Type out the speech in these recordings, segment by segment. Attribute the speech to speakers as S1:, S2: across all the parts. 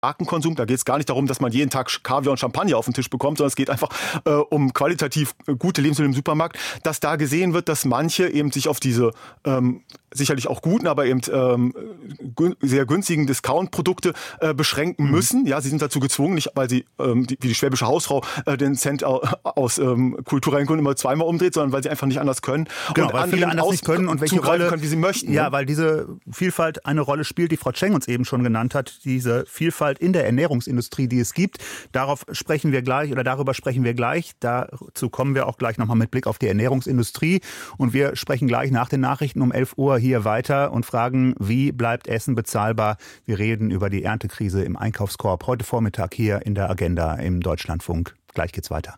S1: Markenkonsum. Da geht es gar nicht darum, dass man jeden Tag Kaviar und Champagner auf den Tisch bekommt, sondern es geht einfach um qualitativ gute Lebensmittel im Supermarkt, dass da gesehen wird, dass manche eben sich auf diese sicherlich auch guten, aber eben sehr günstigen Discount-Produkte beschränken müssen. Ja, sie sind dazu gezwungen, nicht weil sie wie die schwäbische Hausfrau den Cent aus kulturellen Gründen immer zweimal umdreht, sondern weil sie einfach nicht anders können.
S2: Genau,
S1: und
S2: weil viele anders nicht können und welche Rolle
S1: können, wie sie möchten.
S2: Ja, weil diese Vielfalt eine Rolle spielt, die Frau Tscheng uns eben schon genannt hat, diese Vielfalt in der Ernährungsindustrie, die es gibt. Darüber sprechen wir gleich. Dazu kommen wir auch gleich nochmal mit Blick auf die Ernährungsindustrie. Und wir sprechen gleich nach den Nachrichten um 11 Uhr hier weiter und fragen, wie bleibt Essen bezahlbar? Wir reden über die Erntekrise im Einkaufskorb heute Vormittag hier in der Agenda im Deutschlandfunk. Gleich geht's weiter.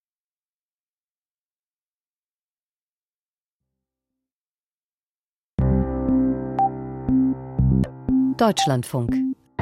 S3: Deutschlandfunk.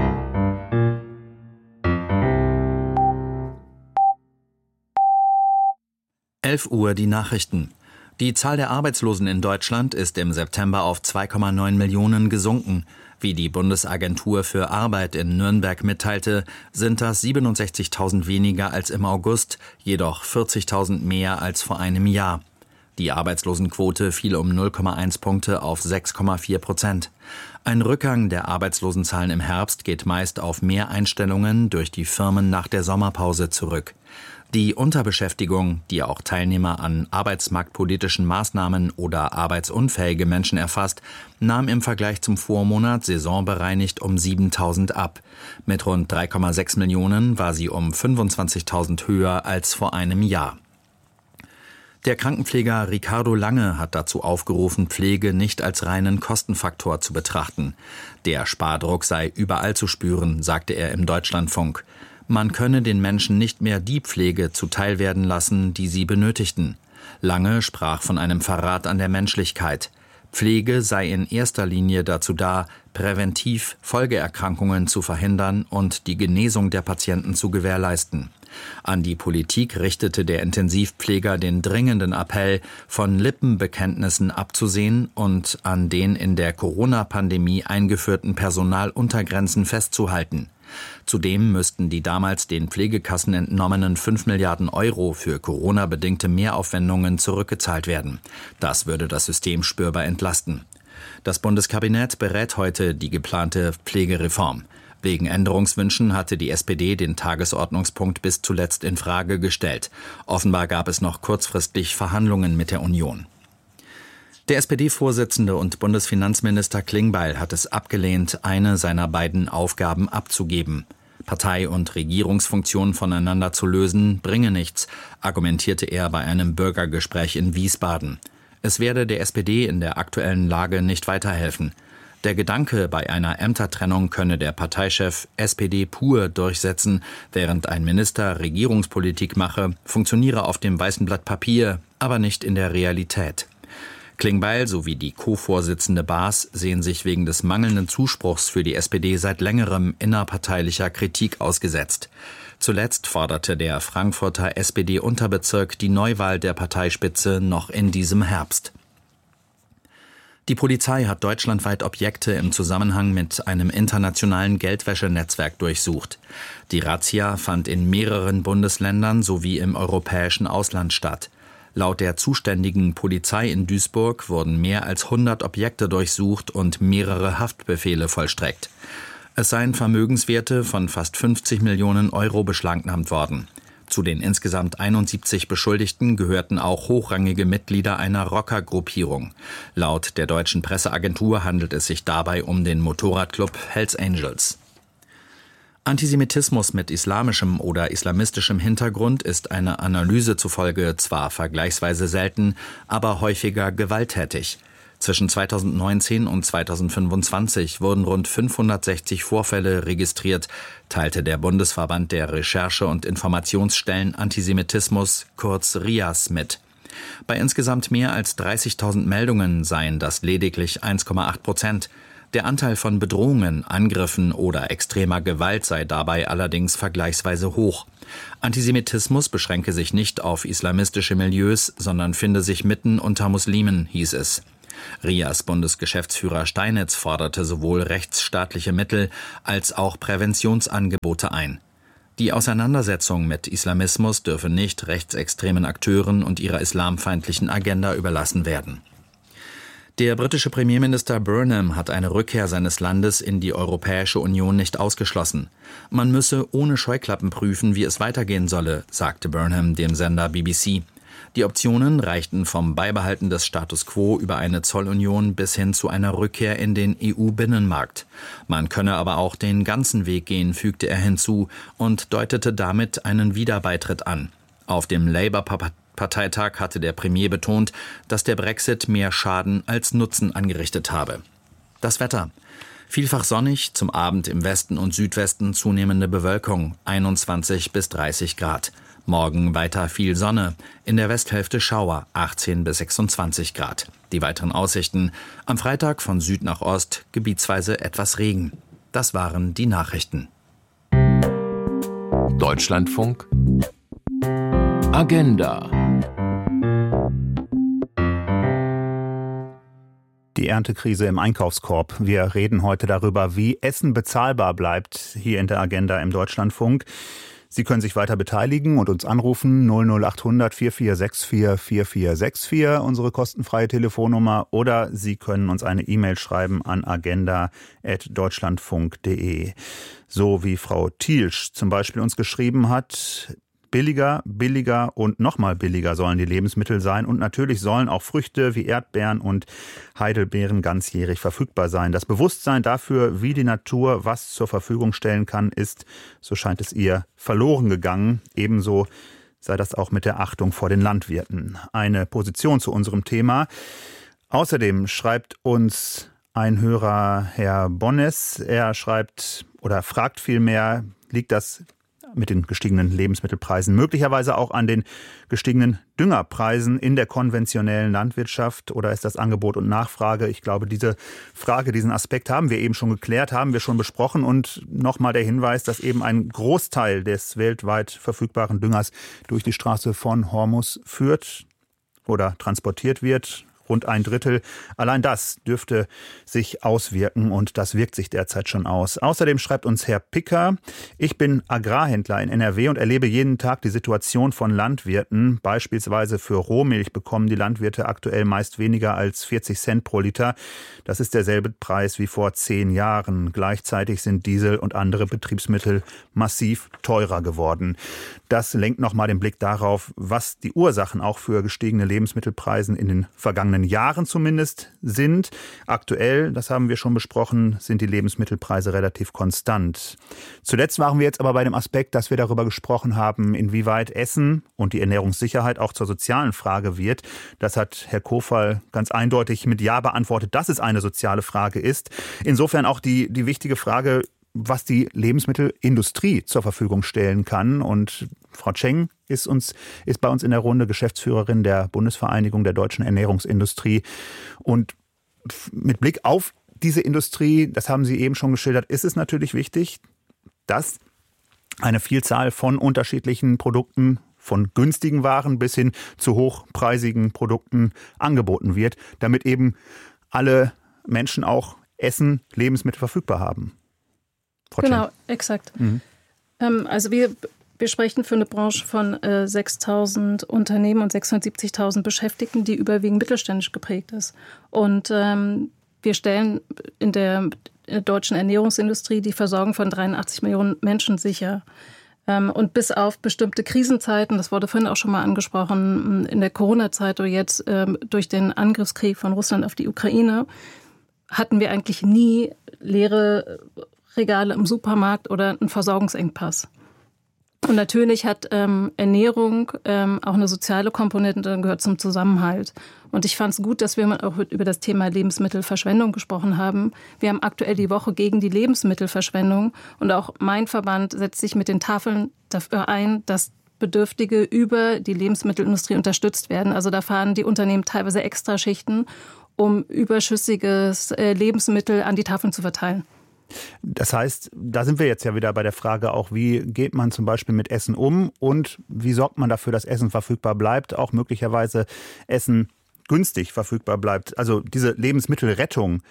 S4: Uhr die Nachrichten. Die Zahl der Arbeitslosen in Deutschland ist im September auf 2,9 Millionen gesunken. Wie die Bundesagentur für Arbeit in Nürnberg mitteilte, sind das 67.000 weniger als im August, jedoch 40.000 mehr als vor einem Jahr. Die Arbeitslosenquote fiel um 0,1 Punkte auf 6,4%. Ein Rückgang der Arbeitslosenzahlen im Herbst geht meist auf mehr Einstellungen durch die Firmen nach der Sommerpause zurück. Die Unterbeschäftigung, die auch Teilnehmer an arbeitsmarktpolitischen Maßnahmen oder arbeitsunfähige Menschen erfasst, nahm im Vergleich zum Vormonat saisonbereinigt um 7.000 ab. Mit rund 3,6 Millionen war sie um 25.000 höher als vor einem Jahr. Der Krankenpfleger Ricardo Lange hat dazu aufgerufen, Pflege nicht als reinen Kostenfaktor zu betrachten. Der Spardruck sei überall zu spüren, sagte er im Deutschlandfunk. Man könne den Menschen nicht mehr die Pflege zuteilwerden lassen, die sie benötigten. Lange sprach von einem Verrat an der Menschlichkeit. Pflege sei in erster Linie dazu da, präventiv Folgeerkrankungen zu verhindern und die Genesung der Patienten zu gewährleisten. An die Politik richtete der Intensivpfleger den dringenden Appell, von Lippenbekenntnissen abzusehen und an den in der Corona-Pandemie eingeführten Personaluntergrenzen festzuhalten. Zudem müssten die damals den Pflegekassen entnommenen 5 Milliarden Euro für Corona-bedingte Mehraufwendungen zurückgezahlt werden. Das würde das System spürbar entlasten. Das Bundeskabinett berät heute die geplante Pflegereform. Wegen Änderungswünschen hatte die SPD den Tagesordnungspunkt bis zuletzt in Frage gestellt. Offenbar gab es noch kurzfristig Verhandlungen mit der Union. Der SPD-Vorsitzende und Bundesfinanzminister Klingbeil hat es abgelehnt, eine seiner beiden Aufgaben abzugeben. Partei- und Regierungsfunktion voneinander zu lösen, bringe nichts, argumentierte er bei einem Bürgergespräch in Wiesbaden. Es werde der SPD in der aktuellen Lage nicht weiterhelfen. Der Gedanke, bei einer Ämtertrennung könne der Parteichef SPD pur durchsetzen, während ein Minister Regierungspolitik mache, funktioniere auf dem weißen Blatt Papier, aber nicht in der Realität. Klingbeil sowie die Co-Vorsitzende Baas sehen sich wegen des mangelnden Zuspruchs für die SPD seit längerem innerparteilicher Kritik ausgesetzt. Zuletzt forderte der Frankfurter SPD-Unterbezirk die Neuwahl der Parteispitze noch in diesem Herbst. Die Polizei hat deutschlandweit Objekte im Zusammenhang mit einem internationalen Geldwäschenetzwerk durchsucht. Die Razzia fand in mehreren Bundesländern sowie im europäischen Ausland statt. Laut der zuständigen Polizei in Duisburg wurden mehr als 100 Objekte durchsucht und mehrere Haftbefehle vollstreckt. Es seien Vermögenswerte von fast 50 Millionen Euro beschlagnahmt worden. Zu den insgesamt 71 Beschuldigten gehörten auch hochrangige Mitglieder einer Rockergruppierung. Laut der deutschen Presseagentur handelt es sich dabei um den Motorradclub Hells Angels. Antisemitismus mit islamischem oder islamistischem Hintergrund ist einer Analyse zufolge zwar vergleichsweise selten, aber häufiger gewalttätig. Zwischen 2019 und 2025 wurden rund 560 Vorfälle registriert, teilte der Bundesverband der Recherche- und Informationsstellen Antisemitismus, kurz RIAS, mit. Bei insgesamt mehr als 30.000 Meldungen seien das lediglich 1,8%. Der Anteil von Bedrohungen, Angriffen oder extremer Gewalt sei dabei allerdings vergleichsweise hoch. Antisemitismus beschränke sich nicht auf islamistische Milieus, sondern finde sich mitten unter Muslimen, hieß es. RIAs Bundesgeschäftsführer Steinitz forderte sowohl rechtsstaatliche Mittel als auch Präventionsangebote ein. Die Auseinandersetzung mit Islamismus dürfe nicht rechtsextremen Akteuren und ihrer islamfeindlichen Agenda überlassen werden. Der britische Premierminister Burnham hat eine Rückkehr seines Landes in die Europäische Union nicht ausgeschlossen. Man müsse ohne Scheuklappen prüfen, wie es weitergehen solle, sagte Burnham dem Sender BBC. Die Optionen reichten vom Beibehalten des Status quo über eine Zollunion bis hin zu einer Rückkehr in den EU-Binnenmarkt. Man könne aber auch den ganzen Weg gehen, fügte er hinzu und deutete damit einen Wiederbeitritt an. Auf dem Labour-Parteitag hatte der Premier betont, dass der Brexit mehr Schaden als Nutzen angerichtet habe. Das Wetter. Vielfach sonnig, zum Abend im Westen und Südwesten zunehmende Bewölkung, 21 bis 30 Grad. Morgen weiter viel Sonne, in der Westhälfte Schauer, 18 bis 26 Grad. Die weiteren Aussichten: am Freitag von Süd nach Ost, gebietsweise etwas Regen. Das waren die Nachrichten.
S5: Deutschlandfunk Agenda.
S2: Die Erntekrise im Einkaufskorb. Wir reden heute darüber, wie Essen bezahlbar bleibt, hier in der Agenda im Deutschlandfunk. Sie können sich weiter beteiligen und uns anrufen 00800 4464 4464, unsere kostenfreie Telefonnummer, oder Sie können uns eine E-Mail schreiben an agenda@deutschlandfunk.de. So wie Frau Thielsch zum Beispiel uns geschrieben hat: Billiger, billiger und nochmal billiger sollen die Lebensmittel sein, und natürlich sollen auch Früchte wie Erdbeeren und Heidelbeeren ganzjährig verfügbar sein. Das Bewusstsein dafür, wie die Natur was zur Verfügung stellen kann, ist, so scheint es ihr, verloren gegangen. Ebenso sei das auch mit der Achtung vor den Landwirten. Eine Position zu unserem Thema. Außerdem schreibt uns ein Hörer, Herr Bonnes, er schreibt oder fragt vielmehr, liegt das mit den gestiegenen Lebensmittelpreisen möglicherweise auch an den gestiegenen Düngerpreisen in der konventionellen Landwirtschaft, oder ist das Angebot und Nachfrage? Ich glaube, diese Frage, diesen Aspekt haben wir eben schon geklärt, haben wir schon besprochen, und nochmal der Hinweis, dass eben ein Großteil des weltweit verfügbaren Düngers durch die Straße von Hormuz führt oder transportiert wird. Rund 1/3. Allein das dürfte sich auswirken, und das wirkt sich derzeit schon aus. Außerdem schreibt uns Herr Picker: Ich bin Agrarhändler in NRW und erlebe jeden Tag die Situation von Landwirten. Beispielsweise für Rohmilch bekommen die Landwirte aktuell meist weniger als 40 Cent pro Liter. Das ist derselbe Preis wie vor 10 Jahren. Gleichzeitig sind Diesel und andere Betriebsmittel massiv teurer geworden. Das lenkt nochmal den Blick darauf, was die Ursachen auch für gestiegene Lebensmittelpreise in den vergangenen Jahren zumindest sind. Aktuell, das haben wir schon besprochen, sind die Lebensmittelpreise relativ konstant. Zuletzt waren wir jetzt aber bei dem Aspekt, dass wir darüber gesprochen haben, inwieweit Essen und die Ernährungssicherheit auch zur sozialen Frage wird. Das hat Herr Kofal ganz eindeutig mit Ja beantwortet, dass es eine soziale Frage ist. Insofern auch die wichtige Frage, was die Lebensmittelindustrie zur Verfügung stellen kann. Und Frau Tscheng ist bei uns in der Runde, Geschäftsführerin der Bundesvereinigung der deutschen Ernährungsindustrie. Und mit Blick auf diese Industrie, das haben Sie eben schon geschildert, ist es natürlich wichtig, dass eine Vielzahl von unterschiedlichen Produkten, von günstigen Waren bis hin zu hochpreisigen Produkten angeboten wird, damit eben alle Menschen auch Essen, Lebensmittel verfügbar haben. Frau
S6: Genau,
S2: Tscheng.
S6: exakt. Also wir sprechen für eine Branche von 6.000 Unternehmen und 670.000 Beschäftigten, die überwiegend mittelständisch geprägt ist. Und wir stellen in der deutschen Ernährungsindustrie die Versorgung von 83 Millionen Menschen sicher. Und bis auf bestimmte Krisenzeiten, das wurde vorhin auch schon mal angesprochen, in der Corona-Zeit oder jetzt durch den Angriffskrieg von Russland auf die Ukraine, hatten wir eigentlich nie leere Regale im Supermarkt oder einen Versorgungsengpass. Und natürlich hat Ernährung auch eine soziale Komponente, gehört zum Zusammenhalt. Und ich fand es gut, dass wir auch über das Thema Lebensmittelverschwendung gesprochen haben. Wir haben aktuell die Woche gegen die Lebensmittelverschwendung, und auch mein Verband setzt sich mit den Tafeln dafür ein, dass Bedürftige über die Lebensmittelindustrie unterstützt werden. Also da fahren die Unternehmen teilweise Extraschichten, um überschüssiges Lebensmittel an die Tafeln zu verteilen.
S2: Das heißt, da sind wir jetzt ja wieder bei der Frage auch, wie geht man zum Beispiel mit Essen um und wie sorgt man dafür, dass Essen verfügbar bleibt, auch möglicherweise Essen günstig verfügbar bleibt. Also diese Lebensmittelrettung,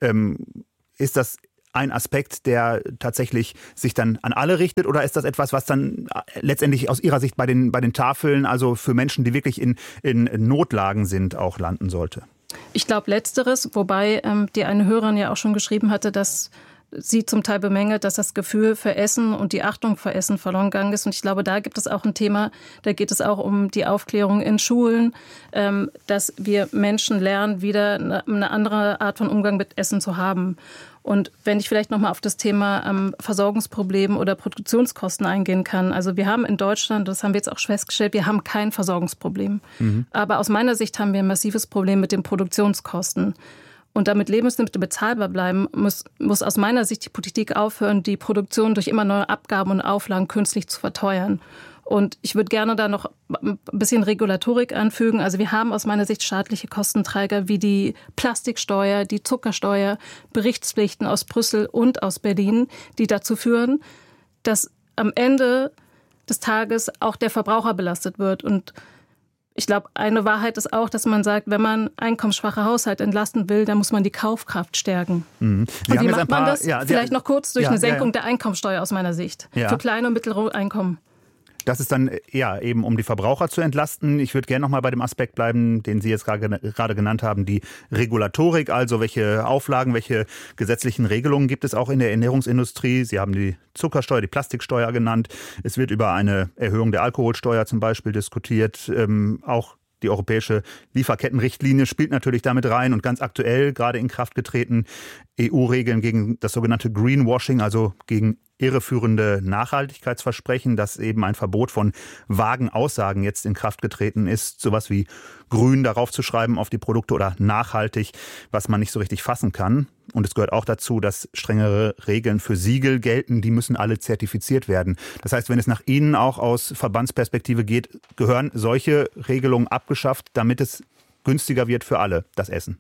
S2: ist das ein Aspekt, der tatsächlich sich dann an alle richtet, oder ist das etwas, was dann letztendlich aus Ihrer Sicht bei den Tafeln, also für Menschen, die wirklich in Notlagen sind, auch landen sollte?
S6: Ich glaube Letzteres, wobei die eine Hörerin ja auch schon geschrieben hatte, dass sie zum Teil bemängelt, dass das Gefühl für Essen und die Achtung für Essen verloren gegangen ist. Und ich glaube, da gibt es auch ein Thema, da geht es auch um die Aufklärung in Schulen, dass wir Menschen lernen, wieder eine andere Art von Umgang mit Essen zu haben. Und wenn ich vielleicht nochmal auf das Thema Versorgungsproblem oder Produktionskosten eingehen kann. Also wir haben in Deutschland, das haben wir jetzt auch festgestellt, wir haben kein Versorgungsproblem. Aber aus meiner Sicht haben wir ein massives Problem mit den Produktionskosten. Und damit Lebensmittel bezahlbar bleiben, muss aus meiner Sicht die Politik aufhören, die Produktion durch immer neue Abgaben und Auflagen künstlich zu verteuern. Und ich würde gerne da noch ein bisschen Regulatorik anfügen. Also wir haben aus meiner Sicht staatliche Kostenträger wie die Plastiksteuer, die Zuckersteuer, Berichtspflichten aus Brüssel und aus Berlin, die dazu führen, dass am Ende des Tages auch der Verbraucher belastet wird. Und ich glaube, eine Wahrheit ist auch, dass man sagt, wenn man einkommensschwache Haushalte entlasten will, dann muss man die Kaufkraft stärken. Und wie macht man das? Vielleicht noch kurz durch eine Senkung der Einkommensteuer aus meiner Sicht. Für kleine und mittlere Einkommen.
S2: Das ist dann eben, um die Verbraucher zu entlasten. Ich würde gerne noch mal bei dem Aspekt bleiben, den Sie jetzt gerade genannt haben, die Regulatorik, also welche Auflagen, welche gesetzlichen Regelungen gibt es auch in der Ernährungsindustrie. Sie haben die Zuckersteuer, die Plastiksteuer genannt. Es wird über eine Erhöhung der Alkoholsteuer zum Beispiel diskutiert. Auch die europäische Lieferkettenrichtlinie spielt natürlich damit rein und ganz aktuell gerade in Kraft getreten EU-Regeln gegen das sogenannte Greenwashing, also gegen irreführende Nachhaltigkeitsversprechen, dass eben ein Verbot von vagen Aussagen jetzt in Kraft getreten ist, sowas wie grün darauf zu schreiben auf die Produkte oder nachhaltig, was man nicht so richtig fassen kann. Und es gehört auch dazu, dass strengere Regeln für Siegel gelten, die müssen alle zertifiziert werden. Das heißt, wenn es nach Ihnen auch aus Verbandsperspektive geht, gehören solche Regelungen abgeschafft, damit es günstiger wird für alle, das Essen.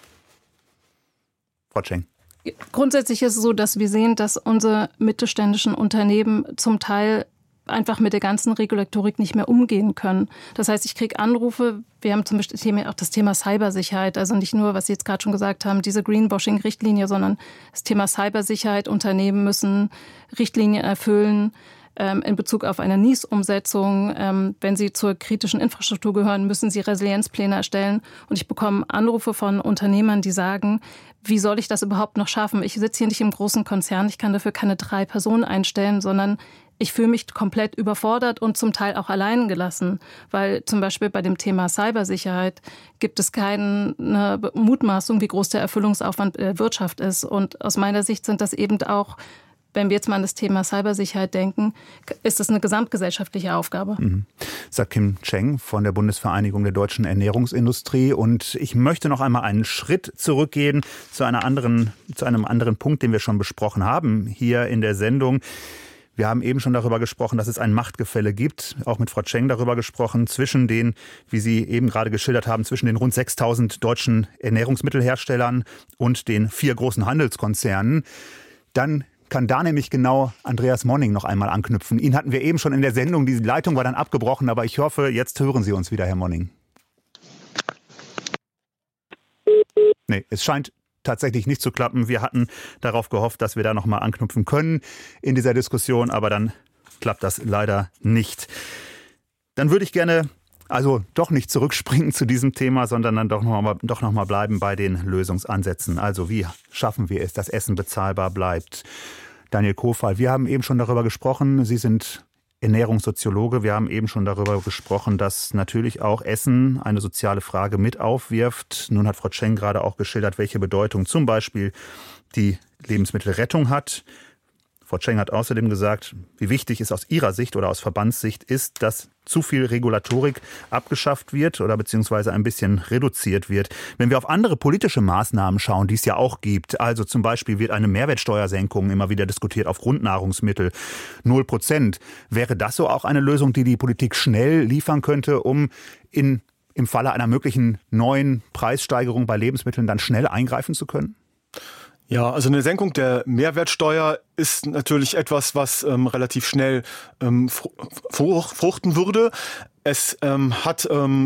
S2: Frau Tscheng.
S6: Grundsätzlich ist es so, dass wir sehen, dass unsere mittelständischen Unternehmen zum Teil einfach mit der ganzen Regulatorik nicht mehr umgehen können. Das heißt, ich kriege Anrufe, wir haben zum Beispiel auch das Thema Cybersicherheit, also nicht nur, was Sie jetzt gerade schon gesagt haben, diese Greenwashing-Richtlinie, sondern das Thema Cybersicherheit. Unternehmen müssen Richtlinien erfüllen in Bezug auf eine NIS-Umsetzung. Wenn sie zur kritischen Infrastruktur gehören, müssen sie Resilienzpläne erstellen. Und ich bekomme Anrufe von Unternehmern, die sagen, wie soll ich das überhaupt noch schaffen? Ich sitze hier nicht im großen Konzern, ich kann dafür keine 3 Personen einstellen, sondern ich fühle mich komplett überfordert und zum Teil auch allein gelassen, weil zum Beispiel bei dem Thema Cybersicherheit gibt es keine Mutmaßung, wie groß der Erfüllungsaufwand der Wirtschaft ist. Und aus meiner Sicht sind das eben auch, wenn wir jetzt mal an das Thema Cybersicherheit denken, ist das eine gesamtgesellschaftliche Aufgabe.
S2: Sagt Kim Cheng von der Bundesvereinigung der deutschen Ernährungsindustrie. Und ich möchte noch einmal einen Schritt zurückgehen zu einem anderen Punkt, den wir schon besprochen haben hier in der Sendung. Wir haben eben schon darüber gesprochen, dass es ein Machtgefälle gibt, auch mit Frau Tscheng darüber gesprochen, zwischen den, wie Sie eben gerade geschildert haben, zwischen den rund 6.000 deutschen Ernährungsmittelherstellern und den 4 großen Handelskonzernen. Dann kann da nämlich genau Andreas Monning noch einmal anknüpfen. Ihn hatten wir eben schon in der Sendung, die Leitung war dann abgebrochen, aber ich hoffe, jetzt hören Sie uns wieder, Herr Monning. Nee, es scheint tatsächlich nicht zu klappen. Wir hatten darauf gehofft, dass wir da noch mal anknüpfen können in dieser Diskussion, aber dann klappt das leider nicht. Dann würde ich gerne doch nicht zurückspringen zu diesem Thema, sondern dann doch noch mal bleiben bei den Lösungsansätzen. Also wie schaffen wir es, dass Essen bezahlbar bleibt? Daniel Kofal, wir haben eben schon darüber gesprochen, Sie sind Ernährungssoziologe. Wir haben eben schon darüber gesprochen, dass natürlich auch Essen eine soziale Frage mit aufwirft. Nun hat Frau Tscheng gerade auch geschildert, welche Bedeutung zum Beispiel die Lebensmittelrettung hat. Frau Tscheng hat außerdem gesagt, wie wichtig es aus ihrer Sicht oder aus Verbandssicht ist, dass zu viel Regulatorik abgeschafft wird oder beziehungsweise ein bisschen reduziert wird. Wenn wir auf andere politische Maßnahmen schauen, die es ja auch gibt, also zum Beispiel wird eine Mehrwertsteuersenkung immer wieder diskutiert auf Grundnahrungsmittel, 0%. Wäre das so auch eine Lösung, die die Politik schnell liefern könnte, um im Falle einer möglichen neuen Preissteigerung bei Lebensmitteln dann schnell eingreifen zu können?
S1: Ja, also eine Senkung der Mehrwertsteuer ist natürlich etwas, was relativ schnell fruchten würde. Es hat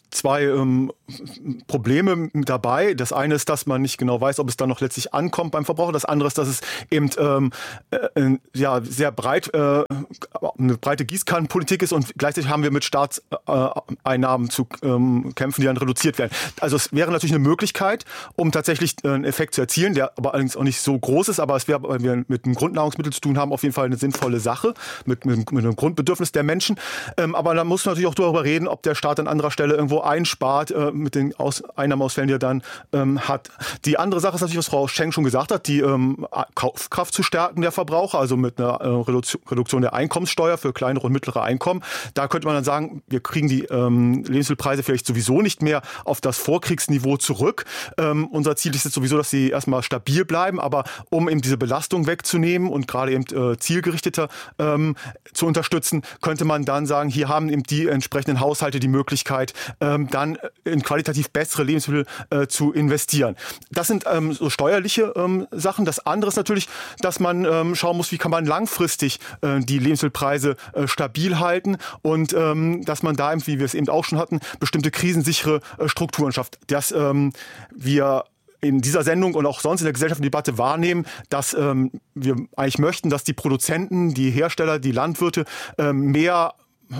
S1: zwei Probleme dabei. Das eine ist, dass man nicht genau weiß, ob es dann noch letztlich ankommt beim Verbraucher. Das andere ist, dass es eben sehr breit eine breite Gießkannenpolitik ist und gleichzeitig haben wir mit Staatseinnahmen zu kämpfen, die dann reduziert werden. Also es wäre natürlich eine Möglichkeit, um tatsächlich einen Effekt zu erzielen, der aber allerdings auch nicht so groß ist, aber es wäre, weil wir mit einem Grundnahrungsmittel zu tun haben, auf jeden Fall eine sinnvolle Sache mit einem Grundbedürfnis der Menschen. Aber da muss man natürlich auch darüber reden, ob der Staat an anderer Stelle irgendwo einspart mit den Einnahmeausfällen, die er dann hat. Die andere Sache ist natürlich, was Frau Schenk schon gesagt hat, die Kaufkraft zu stärken der Verbraucher, also mit einer Reduktion der Einkommenssteuer für kleinere und mittlere Einkommen. Da könnte man dann sagen, wir kriegen die Lebensmittelpreise vielleicht sowieso nicht mehr auf das Vorkriegsniveau zurück. Unser Ziel ist jetzt sowieso, dass sie erstmal stabil bleiben, aber um eben diese Belastung wegzunehmen und gerade eben zielgerichteter zu unterstützen, könnte man dann sagen, hier haben eben die entsprechenden Haushalte die Möglichkeit, dann in qualitativ bessere Lebensmittel zu investieren. Das sind so steuerliche Sachen. Das andere ist natürlich, dass man schauen muss, wie kann man langfristig die Lebensmittelpreise stabil halten und dass man da, wie wir es eben auch schon hatten, bestimmte krisensichere Strukturen schafft. Dass wir in dieser Sendung und auch sonst in der gesellschaftlichen Debatte wahrnehmen, dass wir eigentlich möchten, dass die Produzenten, die Hersteller, die Landwirte mehr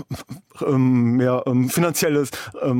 S1: finanzielles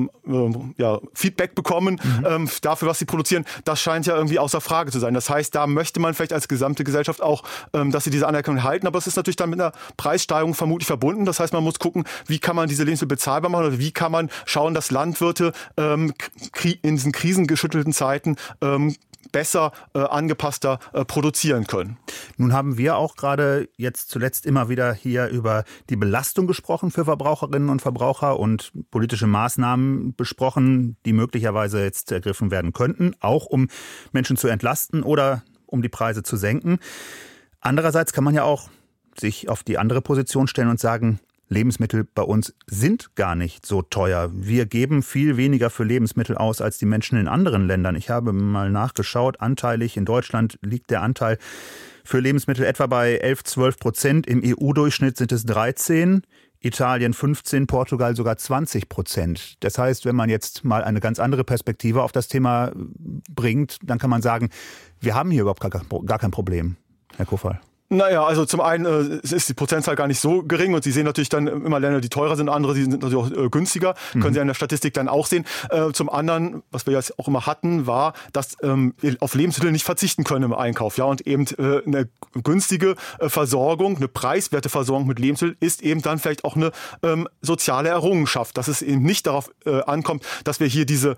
S1: Feedback bekommen dafür, was sie produzieren, das scheint ja irgendwie außer Frage zu sein. Das heißt, da möchte man vielleicht als gesamte Gesellschaft auch, dass sie diese Anerkennung halten, aber es ist natürlich dann mit einer Preissteigerung vermutlich verbunden. Das heißt, man muss gucken, wie kann man diese Lebensmittel bezahlbar machen oder wie kann man schauen, dass Landwirte in diesen krisengeschüttelten Zeiten besser, angepasster produzieren können.
S2: Nun haben wir auch gerade jetzt zuletzt immer wieder hier über die Belastung gesprochen für Verbraucherinnen und Verbraucher und politische Maßnahmen besprochen, die möglicherweise jetzt ergriffen werden könnten, auch um Menschen zu entlasten oder um die Preise zu senken. Andererseits kann man ja auch sich auf die andere Position stellen und sagen, Lebensmittel bei uns sind gar nicht so teuer. Wir geben viel weniger für Lebensmittel aus als die Menschen in anderen Ländern. Ich habe mal nachgeschaut, anteilig in Deutschland liegt der Anteil für Lebensmittel etwa bei 11-12%. Im EU-Durchschnitt sind es 13%, Italien 15%, Portugal sogar 20%. Das heißt, wenn man jetzt mal eine ganz andere Perspektive auf das Thema bringt, dann kann man sagen, wir haben hier überhaupt gar kein Problem, Herr Kofal.
S1: Naja, also zum einen ist die Prozentzahl gar nicht so gering und Sie sehen natürlich dann immer Länder, die teurer sind, andere, die sind natürlich auch günstiger, können Sie in der Statistik dann auch sehen. Zum anderen, was wir jetzt auch immer hatten, war, dass wir auf Lebensmittel nicht verzichten können im Einkauf. Ja, und eben eine günstige Versorgung, eine preiswerte Versorgung mit Lebensmitteln ist eben dann vielleicht auch eine soziale Errungenschaft, dass es eben nicht darauf ankommt, dass wir hier diese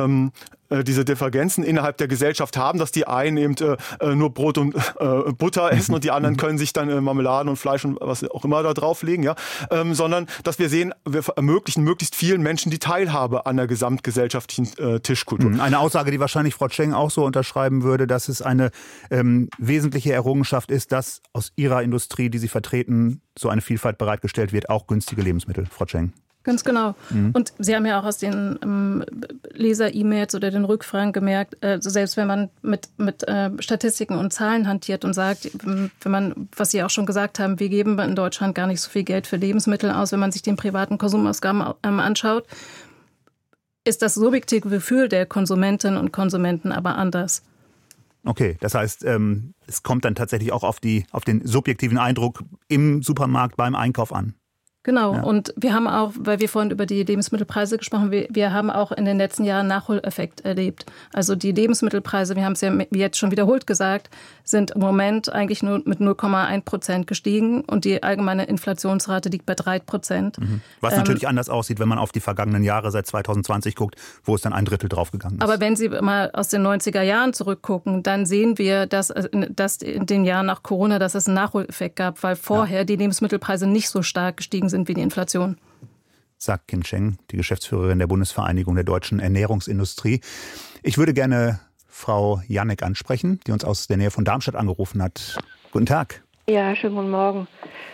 S1: Divergenzen innerhalb der Gesellschaft haben, dass die einen eben nur Brot und Butter essen und die anderen können sich dann Marmeladen und Fleisch und was auch immer da drauflegen, ja, sondern dass wir sehen, wir ermöglichen möglichst vielen Menschen die Teilhabe an der gesamtgesellschaftlichen Tischkultur.
S2: Eine Aussage, die wahrscheinlich Frau Schenk auch so unterschreiben würde, dass es eine wesentliche Errungenschaft ist, dass aus ihrer Industrie, die Sie vertreten, so eine Vielfalt bereitgestellt wird, auch günstige Lebensmittel. Frau Schenk.
S6: Ganz genau. Und Sie haben ja auch aus den Leser-E-Mails oder den Rückfragen gemerkt, selbst wenn man mit Statistiken und Zahlen hantiert und sagt, wenn man, was Sie auch schon gesagt haben, wir geben in Deutschland gar nicht so viel Geld für Lebensmittel aus, wenn man sich den privaten Konsumausgaben anschaut, ist das subjektive Gefühl der Konsumentinnen und Konsumenten aber anders.
S2: Okay, das heißt, es kommt dann tatsächlich auch auf den subjektiven Eindruck im Supermarkt beim Einkauf an.
S6: Genau. Ja. Und wir haben auch, weil wir vorhin über die Lebensmittelpreise gesprochen haben, wir haben auch in den letzten Jahren Nachholeffekt erlebt. Also die Lebensmittelpreise, wir haben es ja jetzt schon wiederholt gesagt, sind im Moment eigentlich nur mit 0,1% gestiegen und die allgemeine Inflationsrate liegt bei 3%.
S2: Was natürlich anders aussieht, wenn man auf die vergangenen Jahre seit 2020 guckt, wo es dann 1/3 draufgegangen ist.
S6: Aber wenn Sie mal aus den 90er Jahren zurückgucken, dann sehen wir, dass in den Jahren nach Corona, dass es einen Nachholeffekt gab, weil vorher die Lebensmittelpreise nicht so stark gestiegen sind wie die Inflation.
S2: Sagt Kim Cheng, die Geschäftsführerin der Bundesvereinigung der deutschen Ernährungsindustrie. Ich würde gerne Frau Janek ansprechen, die uns aus der Nähe von Darmstadt angerufen hat. Guten Tag.
S5: Ja, schönen guten Morgen.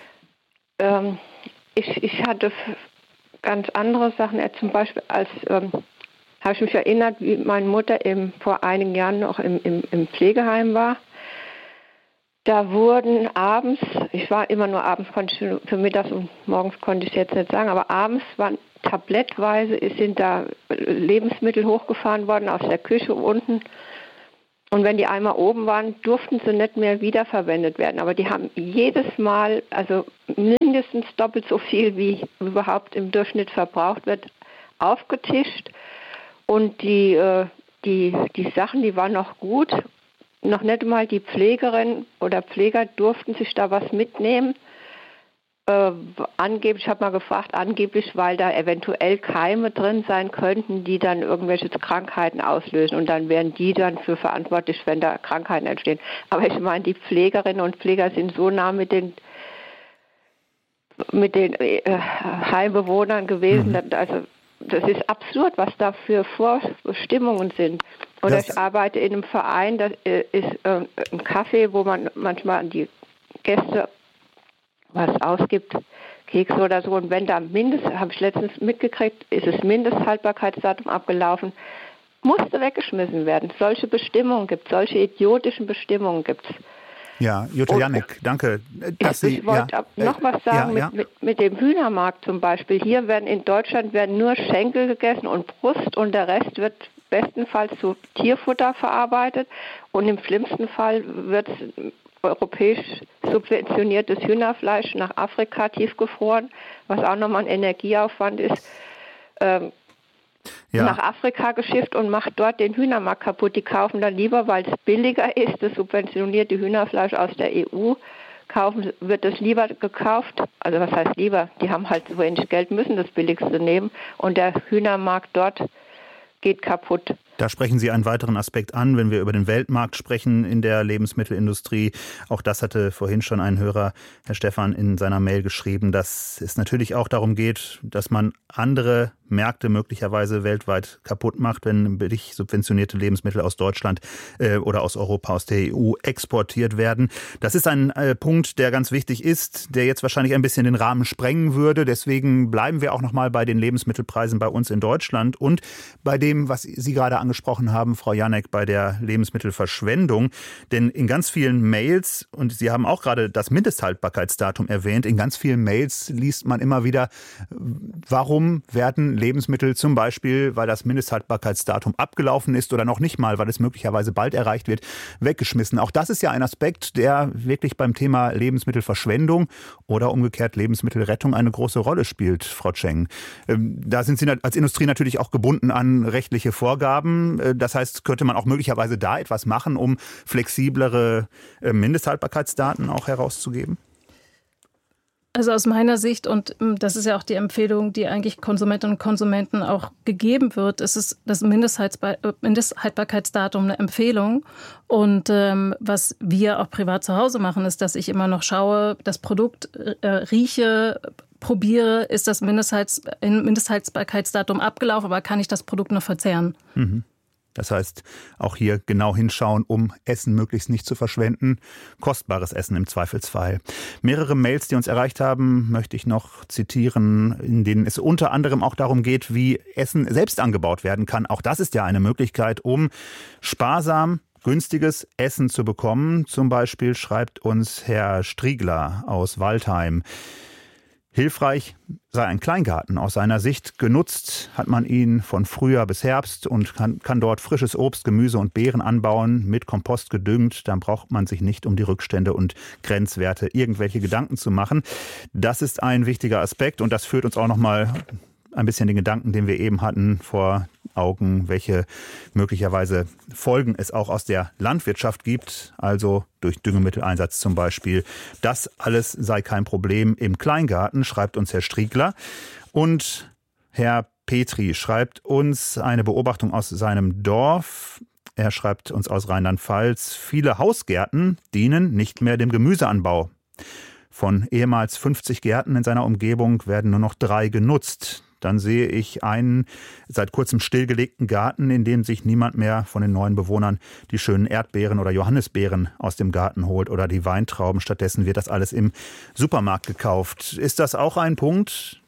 S5: Ich hatte ganz andere Sachen. Zum Beispiel habe ich mich erinnert, wie meine Mutter eben vor einigen Jahren noch im Pflegeheim war. Da wurden abends, ich war immer nur abends, für mittags und morgens konnte ich es jetzt nicht sagen, aber abends waren tablettweise, sind da Lebensmittel hochgefahren worden aus der Küche unten. Und wenn die einmal oben waren, durften sie nicht mehr wiederverwendet werden. Aber die haben jedes Mal, also mindestens doppelt so viel, wie überhaupt im Durchschnitt verbraucht wird, aufgetischt. Und die Sachen, die waren noch gut. Noch nicht mal die Pflegerin oder Pfleger durften sich da was mitnehmen. Angeblich, ich habe mal gefragt, weil da eventuell Keime drin sein könnten, die dann irgendwelche Krankheiten auslösen. Und dann wären die dann für verantwortlich, wenn da Krankheiten entstehen. Aber ich meine, die Pflegerinnen und Pfleger sind so nah mit den Heimbewohnern gewesen. Also das ist absurd, was da für Vorbestimmungen sind. Oder ich arbeite in einem Verein, das ist ein Café, wo man manchmal an die Gäste was ausgibt, Kekse oder so. Und wenn da habe ich letztens mitgekriegt, ist das Mindesthaltbarkeitsdatum abgelaufen, musste weggeschmissen werden. Solche Bestimmungen gibt es, solche idiotischen Bestimmungen gibt es.
S2: Ja, Jutta Jannek, danke.
S5: Ich wollte noch was sagen mit dem Hühnermarkt zum Beispiel. Hier in Deutschland werden nur Schenkel gegessen und Brust und der Rest wird bestenfalls zu Tierfutter verarbeitet und im schlimmsten Fall wird europäisch subventioniertes Hühnerfleisch nach Afrika tiefgefroren, was auch nochmal ein Energieaufwand ist, nach Afrika geschifft und macht dort den Hühnermarkt kaputt. Die kaufen dann lieber, weil es billiger ist, das subventionierte Hühnerfleisch aus der EU, wird es lieber gekauft. Also was heißt lieber? Die haben halt so wenig Geld, müssen das Billigste nehmen und der Hühnermarkt dort geht kaputt.
S2: Da sprechen Sie einen weiteren Aspekt an, wenn wir über den Weltmarkt sprechen in der Lebensmittelindustrie. Auch das hatte vorhin schon ein Hörer, Herr Stephan, in seiner Mail geschrieben, dass es natürlich auch darum geht, dass man andere Märkte möglicherweise weltweit kaputt macht, wenn billig subventionierte Lebensmittel aus Deutschland oder aus Europa, aus der EU exportiert werden. Das ist ein Punkt, der ganz wichtig ist, der jetzt wahrscheinlich ein bisschen den Rahmen sprengen würde. Deswegen bleiben wir auch noch mal bei den Lebensmittelpreisen bei uns in Deutschland und bei dem, was Sie gerade angesprochen haben, Frau Jannek, bei der Lebensmittelverschwendung. Denn in ganz vielen Mails, und Sie haben auch gerade das Mindesthaltbarkeitsdatum erwähnt, in ganz vielen Mails liest man immer wieder, warum werden Lebensmittel zum Beispiel, weil das Mindesthaltbarkeitsdatum abgelaufen ist oder noch nicht mal, weil es möglicherweise bald erreicht wird, weggeschmissen. Auch das ist ja ein Aspekt, der wirklich beim Thema Lebensmittelverschwendung oder umgekehrt Lebensmittelrettung eine große Rolle spielt, Frau Tscheng. Da sind Sie als Industrie natürlich auch gebunden an rechtliche Vorgaben. Das heißt, könnte man auch möglicherweise da etwas machen, um flexiblere Mindesthaltbarkeitsdaten auch herauszugeben?
S6: Also aus meiner Sicht, und das ist ja auch die Empfehlung, die eigentlich Konsumentinnen und Konsumenten auch gegeben wird, ist das Mindesthaltbarkeitsdatum eine Empfehlung. Und was wir auch privat zu Hause machen, ist, dass ich immer noch schaue, das Produkt rieche, probiere, ist das Mindesthaltbarkeitsdatum abgelaufen, aber kann ich das Produkt noch verzehren?
S2: Mhm. Das heißt, auch hier genau hinschauen, um Essen möglichst nicht zu verschwenden. Kostbares Essen im Zweifelsfall. Mehrere Mails, die uns erreicht haben, möchte ich noch zitieren, in denen es unter anderem auch darum geht, wie Essen selbst angebaut werden kann. Auch das ist ja eine Möglichkeit, um sparsam günstiges Essen zu bekommen. Zum Beispiel schreibt uns Herr Striegler aus Waldheim: Hilfreich sei ein Kleingarten. Aus seiner Sicht genutzt hat man ihn von Frühjahr bis Herbst und kann dort frisches Obst, Gemüse und Beeren anbauen, mit Kompost gedüngt. Dann braucht man sich nicht um die Rückstände und Grenzwerte irgendwelche Gedanken zu machen. Das ist ein wichtiger Aspekt und das führt uns auch noch mal ein bisschen den Gedanken, den wir eben hatten, vor Augen, welche möglicherweise Folgen es auch aus der Landwirtschaft gibt, also durch Düngemitteleinsatz zum Beispiel. Das alles sei kein Problem im Kleingarten, schreibt uns Herr Striegler. Und Herr Petri schreibt uns eine Beobachtung aus seinem Dorf. Er schreibt uns aus Rheinland-Pfalz: Viele Hausgärten dienen nicht mehr dem Gemüseanbau. Von ehemals 50 Gärten in seiner Umgebung werden nur noch 3 genutzt. Dann sehe ich einen seit kurzem stillgelegten Garten, in dem sich niemand mehr von den neuen Bewohnern die schönen Erdbeeren oder Johannisbeeren aus dem Garten holt oder die Weintrauben. Stattdessen wird das alles im Supermarkt gekauft. Ist das auch ein Punkt,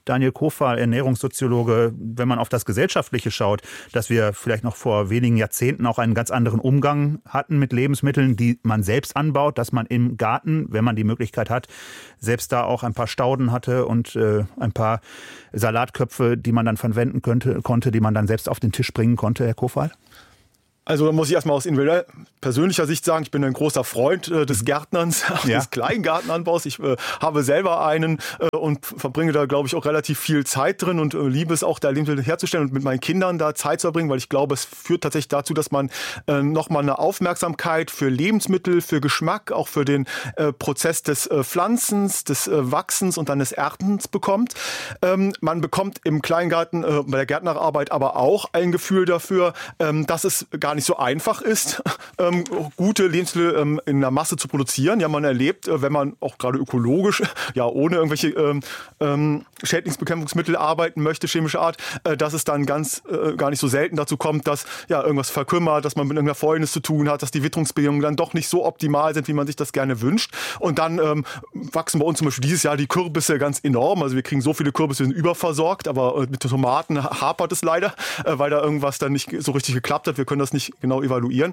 S2: Daniel Kofal, Ernährungssoziologe, wenn man auf das Gesellschaftliche schaut, dass wir vielleicht noch vor wenigen Jahrzehnten auch einen ganz anderen Umgang hatten mit Lebensmitteln, die man selbst anbaut, dass man im Garten, wenn man die Möglichkeit hat, selbst da auch ein paar Stauden hatte und ein paar Salatköpfe, die man dann verwenden konnte, die man dann selbst auf den Tisch bringen konnte, Herr Kofal?
S1: Also da muss ich erstmal aus persönlicher Sicht sagen, ich bin ein großer Freund des Gärtnerns, des Kleingartenanbaus. Ich habe selber einen und verbringe da, glaube ich, auch relativ viel Zeit drin und liebe es auch, da Lebensmittel herzustellen und mit meinen Kindern da Zeit zu verbringen, weil ich glaube, es führt tatsächlich dazu, dass man nochmal eine Aufmerksamkeit für Lebensmittel, für Geschmack, auch für den Prozess des Pflanzens, des Wachsens und dann des Erntens bekommt. Man bekommt im Kleingarten bei der Gärtnerarbeit aber auch ein Gefühl dafür, dass es gar nicht so einfach ist, gute Lebensmittel in der Masse zu produzieren. Ja, man erlebt, wenn man auch gerade ökologisch, ja, ohne irgendwelche Schädlingsbekämpfungsmittel arbeiten möchte, chemischer Art, dass es dann gar nicht so selten dazu kommt, dass ja irgendwas verkümmert, dass man mit irgendeiner Fäulnis zu tun hat, dass die Witterungsbedingungen dann doch nicht so optimal sind, wie man sich das gerne wünscht. Und dann wachsen bei uns zum Beispiel dieses Jahr die Kürbisse ganz enorm. Also wir kriegen so viele Kürbisse, wir sind überversorgt, aber mit den Tomaten hapert es leider, weil da irgendwas dann nicht so richtig geklappt hat. Wir können das nicht genau evaluieren.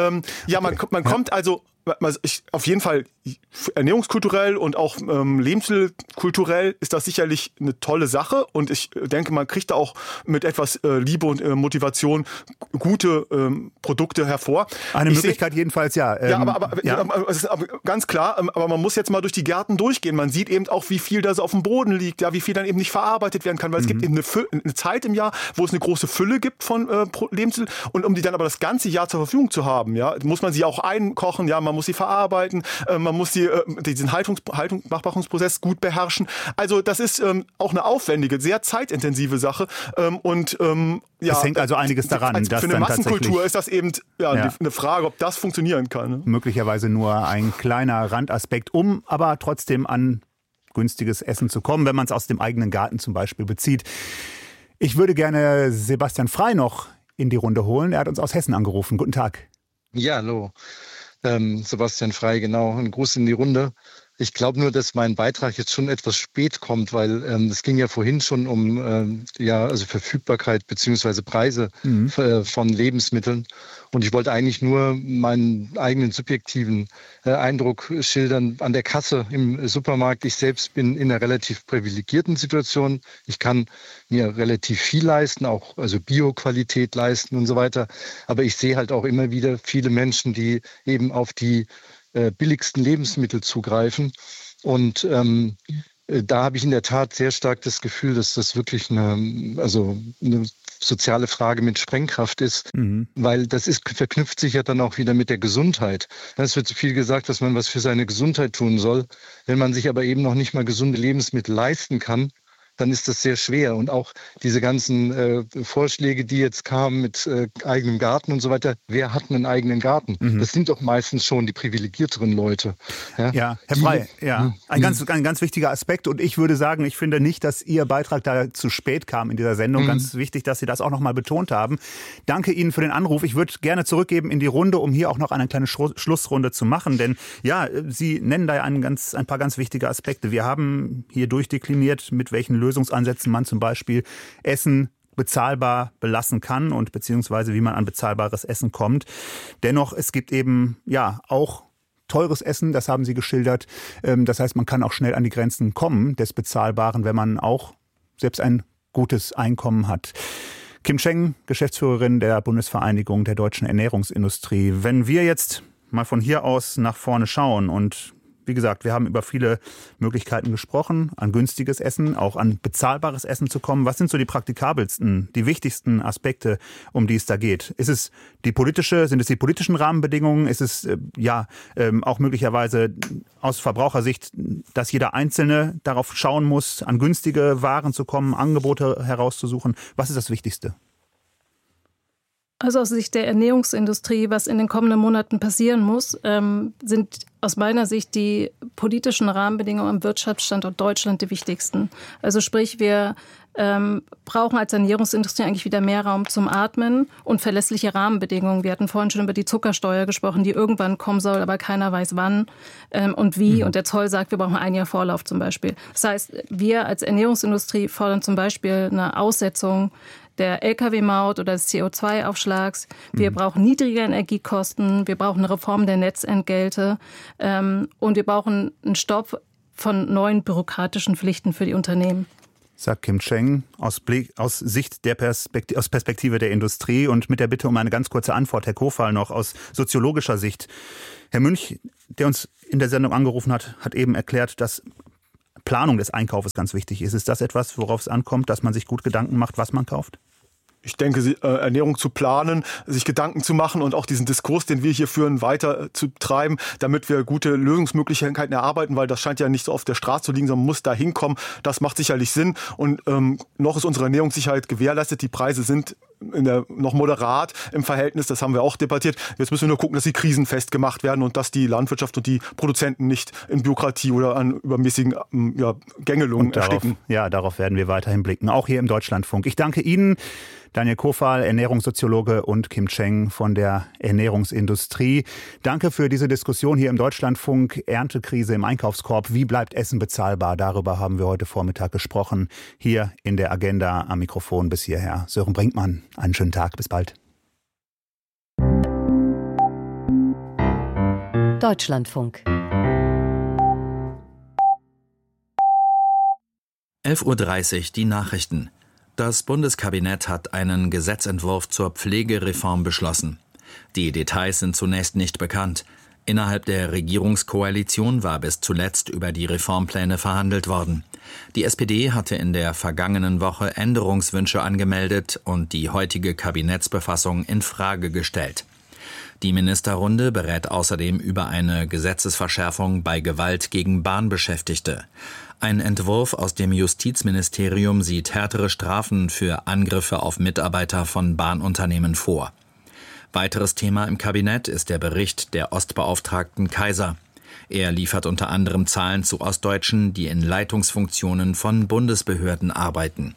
S1: Man kommt also auf jeden Fall ernährungskulturell und auch lebensmittelkulturell ist das sicherlich eine tolle Sache und ich denke, man kriegt da auch mit etwas Liebe und Motivation gute Produkte hervor.
S2: Eine Möglichkeit jedenfalls, ja.
S1: Aber es ist ganz klar, aber man muss jetzt mal durch die Gärten durchgehen. Man sieht eben auch, wie viel da so auf dem Boden liegt, ja, wie viel dann eben nicht verarbeitet werden kann, weil es gibt eben eine Zeit im Jahr, wo es eine große Fülle gibt von Lebensmitteln und um die dann aber das ganze Jahr zur Verfügung zu haben, ja, muss man sie auch einkochen, ja, man muss sie verarbeiten, man muss diesen Haltungsprozess gut beherrschen. Also das ist auch eine aufwendige, sehr zeitintensive Sache.
S2: Es hängt also einiges daran.
S1: Für eine Massenkultur ist das eben eine Frage, ob das funktionieren kann. Ne?
S2: Möglicherweise nur ein kleiner Randaspekt, um aber trotzdem an günstiges Essen zu kommen, wenn man es aus dem eigenen Garten zum Beispiel bezieht. Ich würde gerne Sebastian Frey noch in die Runde holen. Er hat uns aus Hessen angerufen. Guten Tag.
S7: Ja, hallo. Sebastian Frey, genau. Ein Gruß in die Runde. Ich glaube nur, dass mein Beitrag jetzt schon etwas spät kommt, weil es ging ja vorhin schon um also Verfügbarkeit bzw. Preise von Lebensmitteln. Und ich wollte eigentlich nur meinen eigenen subjektiven Eindruck schildern an der Kasse im Supermarkt. Ich selbst bin in einer relativ privilegierten Situation. Ich kann mir relativ viel leisten, auch also Bio-Qualität leisten und so weiter. Aber ich sehe halt auch immer wieder viele Menschen, die eben auf die billigsten Lebensmittel zugreifen. Und da habe ich in der Tat sehr stark das Gefühl, dass das wirklich eine soziale Frage mit Sprengkraft ist, weil verknüpft sich ja dann auch wieder mit der Gesundheit. Es wird so viel gesagt, dass man was für seine Gesundheit tun soll. Wenn man sich aber eben noch nicht mal gesunde Lebensmittel leisten kann, dann ist das sehr schwer. Und auch diese ganzen Vorschläge, die jetzt kamen mit eigenem Garten und so weiter, wer hat einen eigenen Garten? Das sind doch meistens schon die privilegierteren Leute.
S2: Ja, Herr Frey, ein ganz wichtiger Aspekt. Und ich würde sagen, ich finde nicht, dass Ihr Beitrag da zu spät kam in dieser Sendung. Ganz wichtig, dass Sie das auch noch mal betont haben. Danke Ihnen für den Anruf. Ich würde gerne zurückgeben in die Runde, um hier auch noch eine kleine Schlussrunde zu machen. Denn ja, Sie nennen da ein paar ganz wichtige Aspekte. Wir haben hier durchdekliniert, mit welchen Lösungsansätzen man zum Beispiel Essen bezahlbar belassen kann und beziehungsweise wie man an bezahlbares Essen kommt. Dennoch, es gibt eben auch teures Essen, das haben Sie geschildert. Das heißt, man kann auch schnell an die Grenzen kommen des Bezahlbaren, wenn man auch selbst ein gutes Einkommen hat. Kim Cheng, Geschäftsführerin der Bundesvereinigung der deutschen Ernährungsindustrie. Wenn wir jetzt mal von hier aus nach vorne schauen und wie gesagt, wir haben über viele Möglichkeiten gesprochen, an günstiges Essen, auch an bezahlbares Essen zu kommen. Was sind so die praktikabelsten, die wichtigsten Aspekte, um die es da geht? Sind es die politischen Rahmenbedingungen? Ist es auch möglicherweise aus Verbrauchersicht, dass jeder Einzelne darauf schauen muss, an günstige Waren zu kommen, Angebote herauszusuchen? Was ist das Wichtigste?
S6: Also aus Sicht der Ernährungsindustrie, was in den kommenden Monaten passieren muss, sind aus meiner Sicht die politischen Rahmenbedingungen am Wirtschaftsstandort Deutschland die wichtigsten. Also sprich, wir brauchen als Ernährungsindustrie eigentlich wieder mehr Raum zum Atmen und verlässliche Rahmenbedingungen. Wir hatten vorhin schon über die Zuckersteuer gesprochen, die irgendwann kommen soll, aber keiner weiß wann und wie. Und der Zoll sagt, wir brauchen 1 Jahr Vorlauf zum Beispiel. Das heißt, wir als Ernährungsindustrie fordern zum Beispiel eine Aussetzung der Lkw-Maut oder des CO2-Aufschlags. Wir brauchen niedrige Energiekosten. Wir brauchen eine Reform der Netzentgelte. Und wir brauchen einen Stopp von neuen bürokratischen Pflichten für die Unternehmen.
S2: Sagt Kim Cheng aus Sicht aus Perspektive der Industrie und mit der Bitte um eine ganz kurze Antwort, Herr Kofal, noch aus soziologischer Sicht. Herr Münch, der uns in der Sendung angerufen hat, hat eben erklärt, dass Planung des Einkaufs ganz wichtig ist. Ist das etwas, worauf es ankommt, dass man sich gut Gedanken macht, was man kauft?
S1: Ich denke, Ernährung zu planen, sich Gedanken zu machen und auch diesen Diskurs, den wir hier führen, weiter zu treiben, damit wir gute Lösungsmöglichkeiten erarbeiten, weil das scheint ja nicht so auf der Straße zu liegen, sondern muss da hinkommen. Das macht sicherlich Sinn. Und noch ist unsere Ernährungssicherheit gewährleistet. Die Preise sind noch moderat im Verhältnis, das haben wir auch debattiert. Jetzt müssen wir nur gucken, dass die Krisen festgemacht werden und dass die Landwirtschaft und die Produzenten nicht in Bürokratie oder an übermäßigen Gängelungen ersticken.
S2: Darauf werden wir weiterhin blicken, auch hier im Deutschlandfunk. Ich danke Ihnen, Daniel Kofal, Ernährungssoziologe, und Kim Cheng von der Ernährungsindustrie. Danke für diese Diskussion hier im Deutschlandfunk. Erntekrise im Einkaufskorb. Wie bleibt Essen bezahlbar? Darüber haben wir heute Vormittag gesprochen. Hier in der Agenda am Mikrofon bis hierher Sören Brinkmann. Einen schönen Tag. Bis bald.
S3: Deutschlandfunk.
S4: 11:30 Uhr die Nachrichten. Das Bundeskabinett hat einen Gesetzentwurf zur Pflegereform beschlossen. Die Details sind zunächst nicht bekannt. Innerhalb der Regierungskoalition war bis zuletzt über die Reformpläne verhandelt worden. Die SPD hatte in der vergangenen Woche Änderungswünsche angemeldet und die heutige Kabinettsbefassung in Frage gestellt. Die Ministerrunde berät außerdem über eine Gesetzesverschärfung bei Gewalt gegen Bahnbeschäftigte. Ein Entwurf aus dem Justizministerium sieht härtere Strafen für Angriffe auf Mitarbeiter von Bahnunternehmen vor. Weiteres Thema im Kabinett ist der Bericht der Ostbeauftragten Kaiser. Er liefert unter anderem Zahlen zu Ostdeutschen, die in Leitungsfunktionen von Bundesbehörden arbeiten.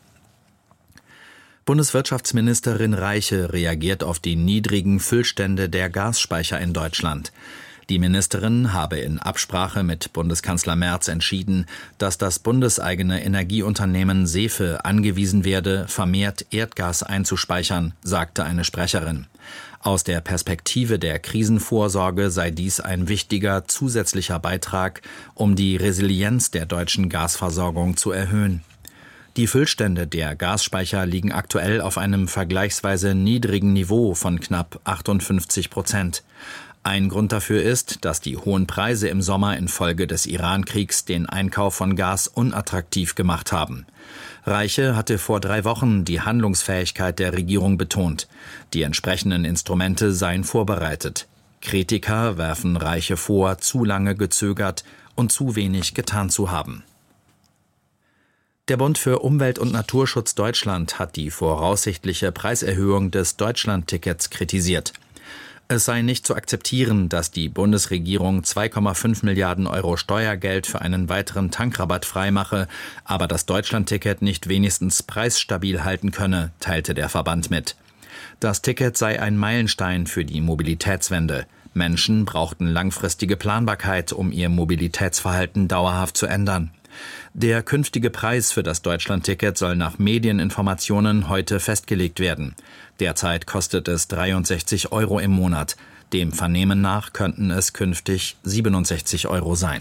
S4: Bundeswirtschaftsministerin Reiche reagiert auf die niedrigen Füllstände der Gasspeicher in Deutschland. Die Ministerin habe in Absprache mit Bundeskanzler Merz entschieden, dass das bundeseigene Energieunternehmen Sefe angewiesen werde, vermehrt Erdgas einzuspeichern, sagte eine Sprecherin. Aus der Perspektive der Krisenvorsorge sei dies ein wichtiger zusätzlicher Beitrag, um die Resilienz der deutschen Gasversorgung zu erhöhen. Die Füllstände der Gasspeicher liegen aktuell auf einem vergleichsweise niedrigen Niveau von knapp 58%. Ein Grund dafür ist, dass die hohen Preise im Sommer infolge des Iran-Kriegs den Einkauf von Gas unattraktiv gemacht haben. Reiche hatte vor 3 Wochen die Handlungsfähigkeit der Regierung betont. Die entsprechenden Instrumente seien vorbereitet. Kritiker werfen Reiche vor, zu lange gezögert und zu wenig getan zu haben. Der Bund für Umwelt und Naturschutz Deutschland hat die voraussichtliche Preiserhöhung des Deutschlandtickets kritisiert. Es sei nicht zu akzeptieren, dass die Bundesregierung 2,5 Milliarden Euro Steuergeld für einen weiteren Tankrabatt freimache, aber das Deutschlandticket nicht wenigstens preisstabil halten könne, teilte der Verband mit. Das Ticket sei ein Meilenstein für die Mobilitätswende. Menschen brauchten langfristige Planbarkeit, um ihr Mobilitätsverhalten dauerhaft zu ändern. Der künftige Preis für das Deutschlandticket soll nach Medieninformationen heute festgelegt werden. Derzeit kostet es 63 Euro im Monat. Dem Vernehmen nach könnten es künftig 67 Euro sein.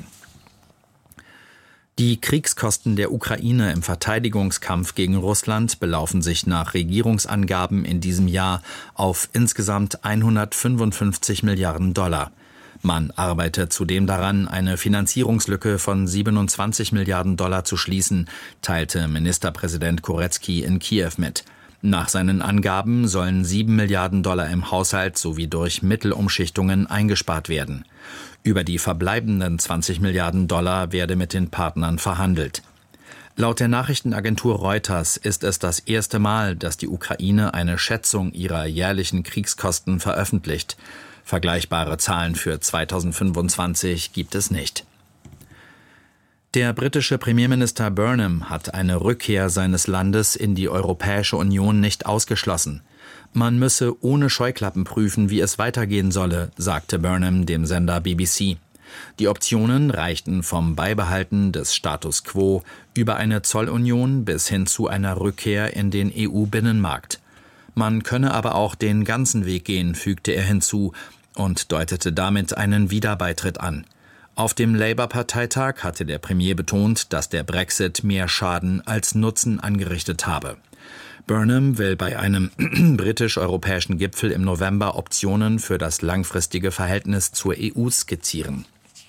S4: Die Kriegskosten der Ukraine im Verteidigungskampf gegen Russland belaufen sich nach Regierungsangaben in diesem Jahr auf insgesamt 155 Milliarden $. Man arbeitet zudem daran, eine Finanzierungslücke von 27 Milliarden $ zu schließen, teilte Ministerpräsident Korecki in Kiew mit. Nach seinen Angaben sollen 7 Milliarden $ im Haushalt sowie durch Mittelumschichtungen eingespart werden. Über die verbleibenden 20 Milliarden $ werde mit den Partnern verhandelt. Laut der Nachrichtenagentur Reuters ist es das erste Mal, dass die Ukraine eine Schätzung ihrer jährlichen Kriegskosten veröffentlicht. Vergleichbare Zahlen für 2025 gibt es nicht. Der britische Premierminister Burnham hat eine Rückkehr seines Landes in die Europäische Union nicht ausgeschlossen. Man müsse ohne Scheuklappen prüfen, wie es weitergehen solle, sagte Burnham dem Sender BBC. Die Optionen reichten vom Beibehalten des Status quo über eine Zollunion bis hin zu einer Rückkehr in den EU-Binnenmarkt. Man könne aber auch den ganzen Weg gehen, fügte er hinzu und deutete damit einen Wiederbeitritt an. Auf dem Labour-Parteitag hatte der Premier betont, dass der Brexit mehr Schaden als Nutzen angerichtet habe. Burnham will bei einem britisch-europäischen Gipfel im November Optionen für das langfristige Verhältnis zur EU skizzieren.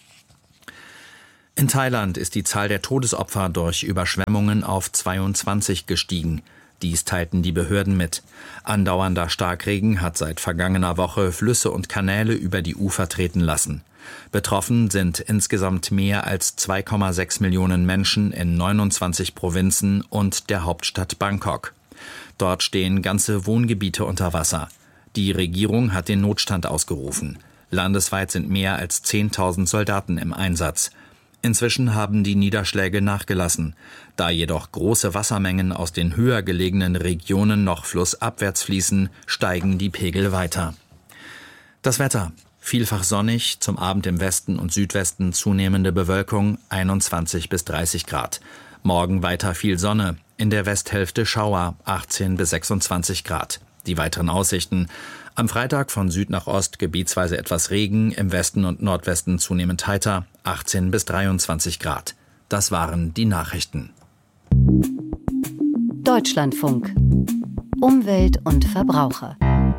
S4: In Thailand ist die Zahl der Todesopfer durch Überschwemmungen auf 22 gestiegen. Dies teilten die Behörden mit. Andauernder Starkregen hat seit vergangener Woche Flüsse und Kanäle über die Ufer treten lassen. Betroffen sind insgesamt mehr als 2,6 Millionen Menschen in 29 Provinzen und der Hauptstadt Bangkok. Dort stehen ganze Wohngebiete unter Wasser. Die Regierung hat den Notstand ausgerufen. Landesweit sind mehr als 10.000 Soldaten im Einsatz. Inzwischen haben die Niederschläge nachgelassen. Da jedoch große Wassermengen aus den höher gelegenen Regionen noch flussabwärts fließen, steigen die Pegel weiter. Das Wetter. Vielfach sonnig, zum Abend im Westen und Südwesten zunehmende Bewölkung, 21 bis 30 Grad. Morgen weiter viel Sonne, in der Westhälfte Schauer, 18 bis 26 Grad. Die weiteren Aussichten: am Freitag von Süd nach Ost gebietsweise etwas Regen, im Westen und Nordwesten zunehmend heiter, 18 bis 23 Grad. Das waren die Nachrichten.
S3: Deutschlandfunk. Umwelt und Verbraucher.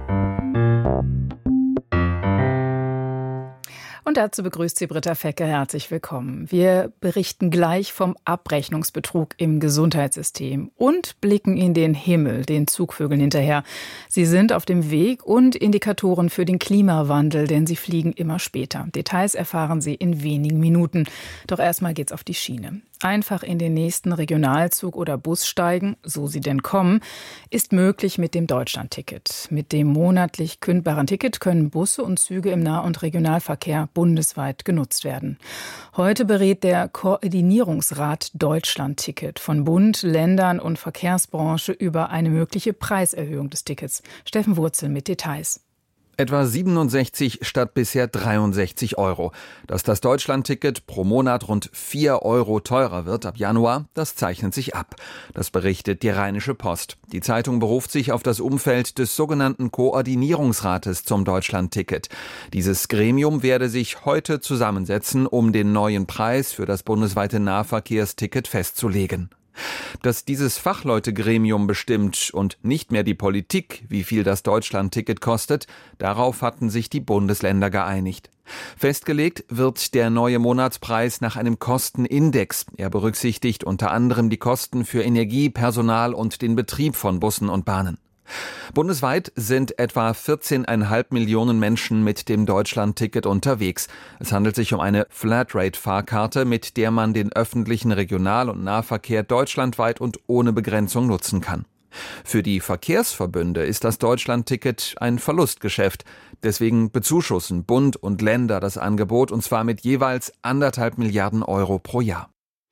S8: Und dazu begrüßt sie Britta Fecke. Herzlich willkommen. Wir berichten gleich vom Abrechnungsbetrug im Gesundheitssystem und blicken in den Himmel, den Zugvögeln hinterher. Sie sind auf dem Weg und Indikatoren für den Klimawandel, denn sie fliegen immer später. Details erfahren Sie in wenigen Minuten. Doch erstmal geht's auf die Schiene. Einfach in den nächsten Regionalzug oder Bus steigen, so sie denn kommen, ist möglich mit dem Deutschlandticket. Mit dem monatlich kündbaren Ticket können Busse und Züge im Nah- und Regionalverkehr bundesweit genutzt werden. Heute berät der Koordinierungsrat Deutschlandticket von Bund, Ländern und Verkehrsbranche über eine mögliche Preiserhöhung des Tickets. Steffen Wurzel mit Details.
S9: Etwa 67 statt bisher 63 Euro. Dass das Deutschlandticket pro Monat rund 4 Euro teurer wird ab Januar, das zeichnet sich ab. Das berichtet die Rheinische Post. Die Zeitung beruft sich auf das Umfeld des sogenannten Koordinierungsrates zum Deutschlandticket. Dieses Gremium werde sich heute zusammensetzen, um den neuen Preis für das bundesweite Nahverkehrsticket festzulegen. Dass dieses Fachleutegremium bestimmt und nicht mehr die Politik, wie viel das Deutschlandticket kostet, darauf hatten sich die Bundesländer geeinigt. Festgelegt wird der neue Monatspreis nach einem Kostenindex. Er berücksichtigt unter anderem die Kosten für Energie, Personal und den Betrieb von Bussen und Bahnen. Bundesweit sind etwa 14,5 Millionen Menschen mit dem Deutschlandticket unterwegs. Es handelt sich um eine Flatrate-Fahrkarte, mit der man den öffentlichen Regional- und Nahverkehr deutschlandweit und ohne Begrenzung nutzen kann. Für die Verkehrsverbünde ist das Deutschlandticket ein Verlustgeschäft. Deswegen bezuschussen Bund und Länder das Angebot, und zwar mit jeweils 1,5 Milliarden Euro pro Jahr.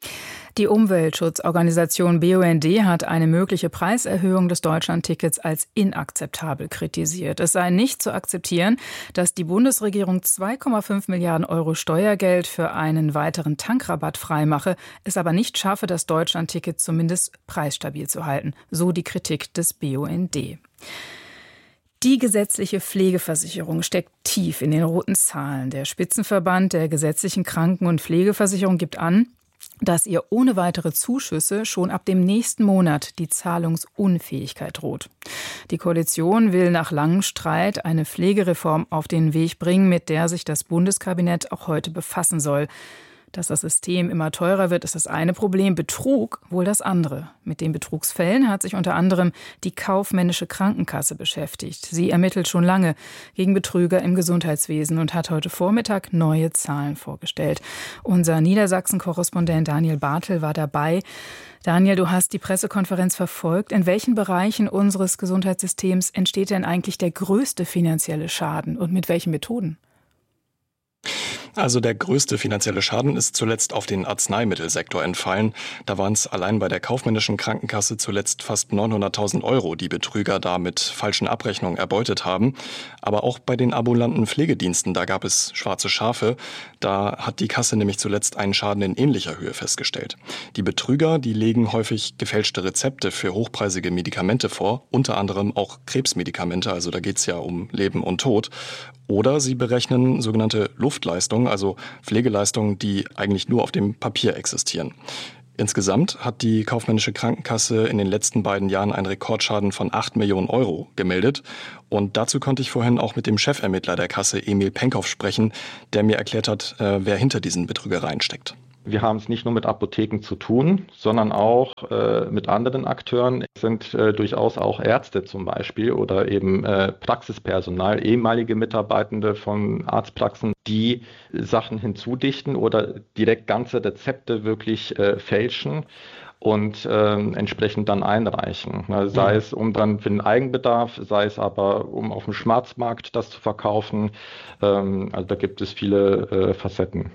S8: Die Umweltschutzorganisation BUND hat eine mögliche Preiserhöhung des Deutschlandtickets als inakzeptabel kritisiert. Es sei nicht zu akzeptieren, dass die Bundesregierung 2,5 Milliarden Euro Steuergeld für einen weiteren Tankrabatt freimache, es aber nicht schaffe, das Deutschlandticket zumindest preisstabil zu halten. So die Kritik des BUND. Die gesetzliche Pflegeversicherung steckt tief in den roten Zahlen. Der Spitzenverband der gesetzlichen Kranken- und Pflegeversicherung gibt an, dass ihr ohne weitere Zuschüsse schon ab dem nächsten Monat die Zahlungsunfähigkeit droht. Die Koalition will nach langem Streit eine Pflegereform auf den Weg bringen, mit der sich das Bundeskabinett auch heute befassen soll. Dass das System immer teurer wird, ist das eine Problem, Betrug wohl das andere. Mit den Betrugsfällen hat sich unter anderem die kaufmännische Krankenkasse beschäftigt. Sie ermittelt schon lange gegen Betrüger im Gesundheitswesen und hat heute Vormittag neue Zahlen vorgestellt. Unser Niedersachsen-Korrespondent Daniel Bartel war dabei. Daniel, du hast die Pressekonferenz verfolgt. In welchen Bereichen unseres Gesundheitssystems entsteht denn eigentlich der größte finanzielle Schaden und mit welchen Methoden?
S10: Also der größte finanzielle Schaden ist zuletzt auf den Arzneimittelsektor entfallen. Da waren es allein bei der kaufmännischen Krankenkasse zuletzt fast 900.000 €, die Betrüger da mit falschen Abrechnungen erbeutet haben. Aber auch bei den ambulanten Pflegediensten, da gab es schwarze Schafe. Da hat die Kasse nämlich zuletzt einen Schaden in ähnlicher Höhe festgestellt. Die Betrüger, die legen häufig gefälschte Rezepte für hochpreisige Medikamente vor, unter anderem auch Krebsmedikamente, also da geht es ja um Leben und Tod. Oder sie berechnen sogenannte Luftleistungen, also Pflegeleistungen, die eigentlich nur auf dem Papier existieren. Insgesamt hat die kaufmännische Krankenkasse in den letzten beiden Jahren einen Rekordschaden von 8 Millionen € gemeldet. Und dazu konnte ich vorhin auch mit dem Chefermittler der Kasse, Emil Penkhoff, sprechen, der mir erklärt hat, wer hinter diesen Betrügereien steckt.
S11: Wir haben es nicht nur mit Apotheken zu tun, sondern auch mit anderen Akteuren. Es sind durchaus auch Ärzte zum Beispiel oder eben Praxispersonal, ehemalige Mitarbeitende von Arztpraxen, die Sachen hinzudichten oder direkt ganze Rezepte wirklich fälschen und entsprechend dann einreichen. Sei es um dann für den Eigenbedarf, sei es aber um auf dem Schwarzmarkt das zu verkaufen. Also da gibt es viele Facetten.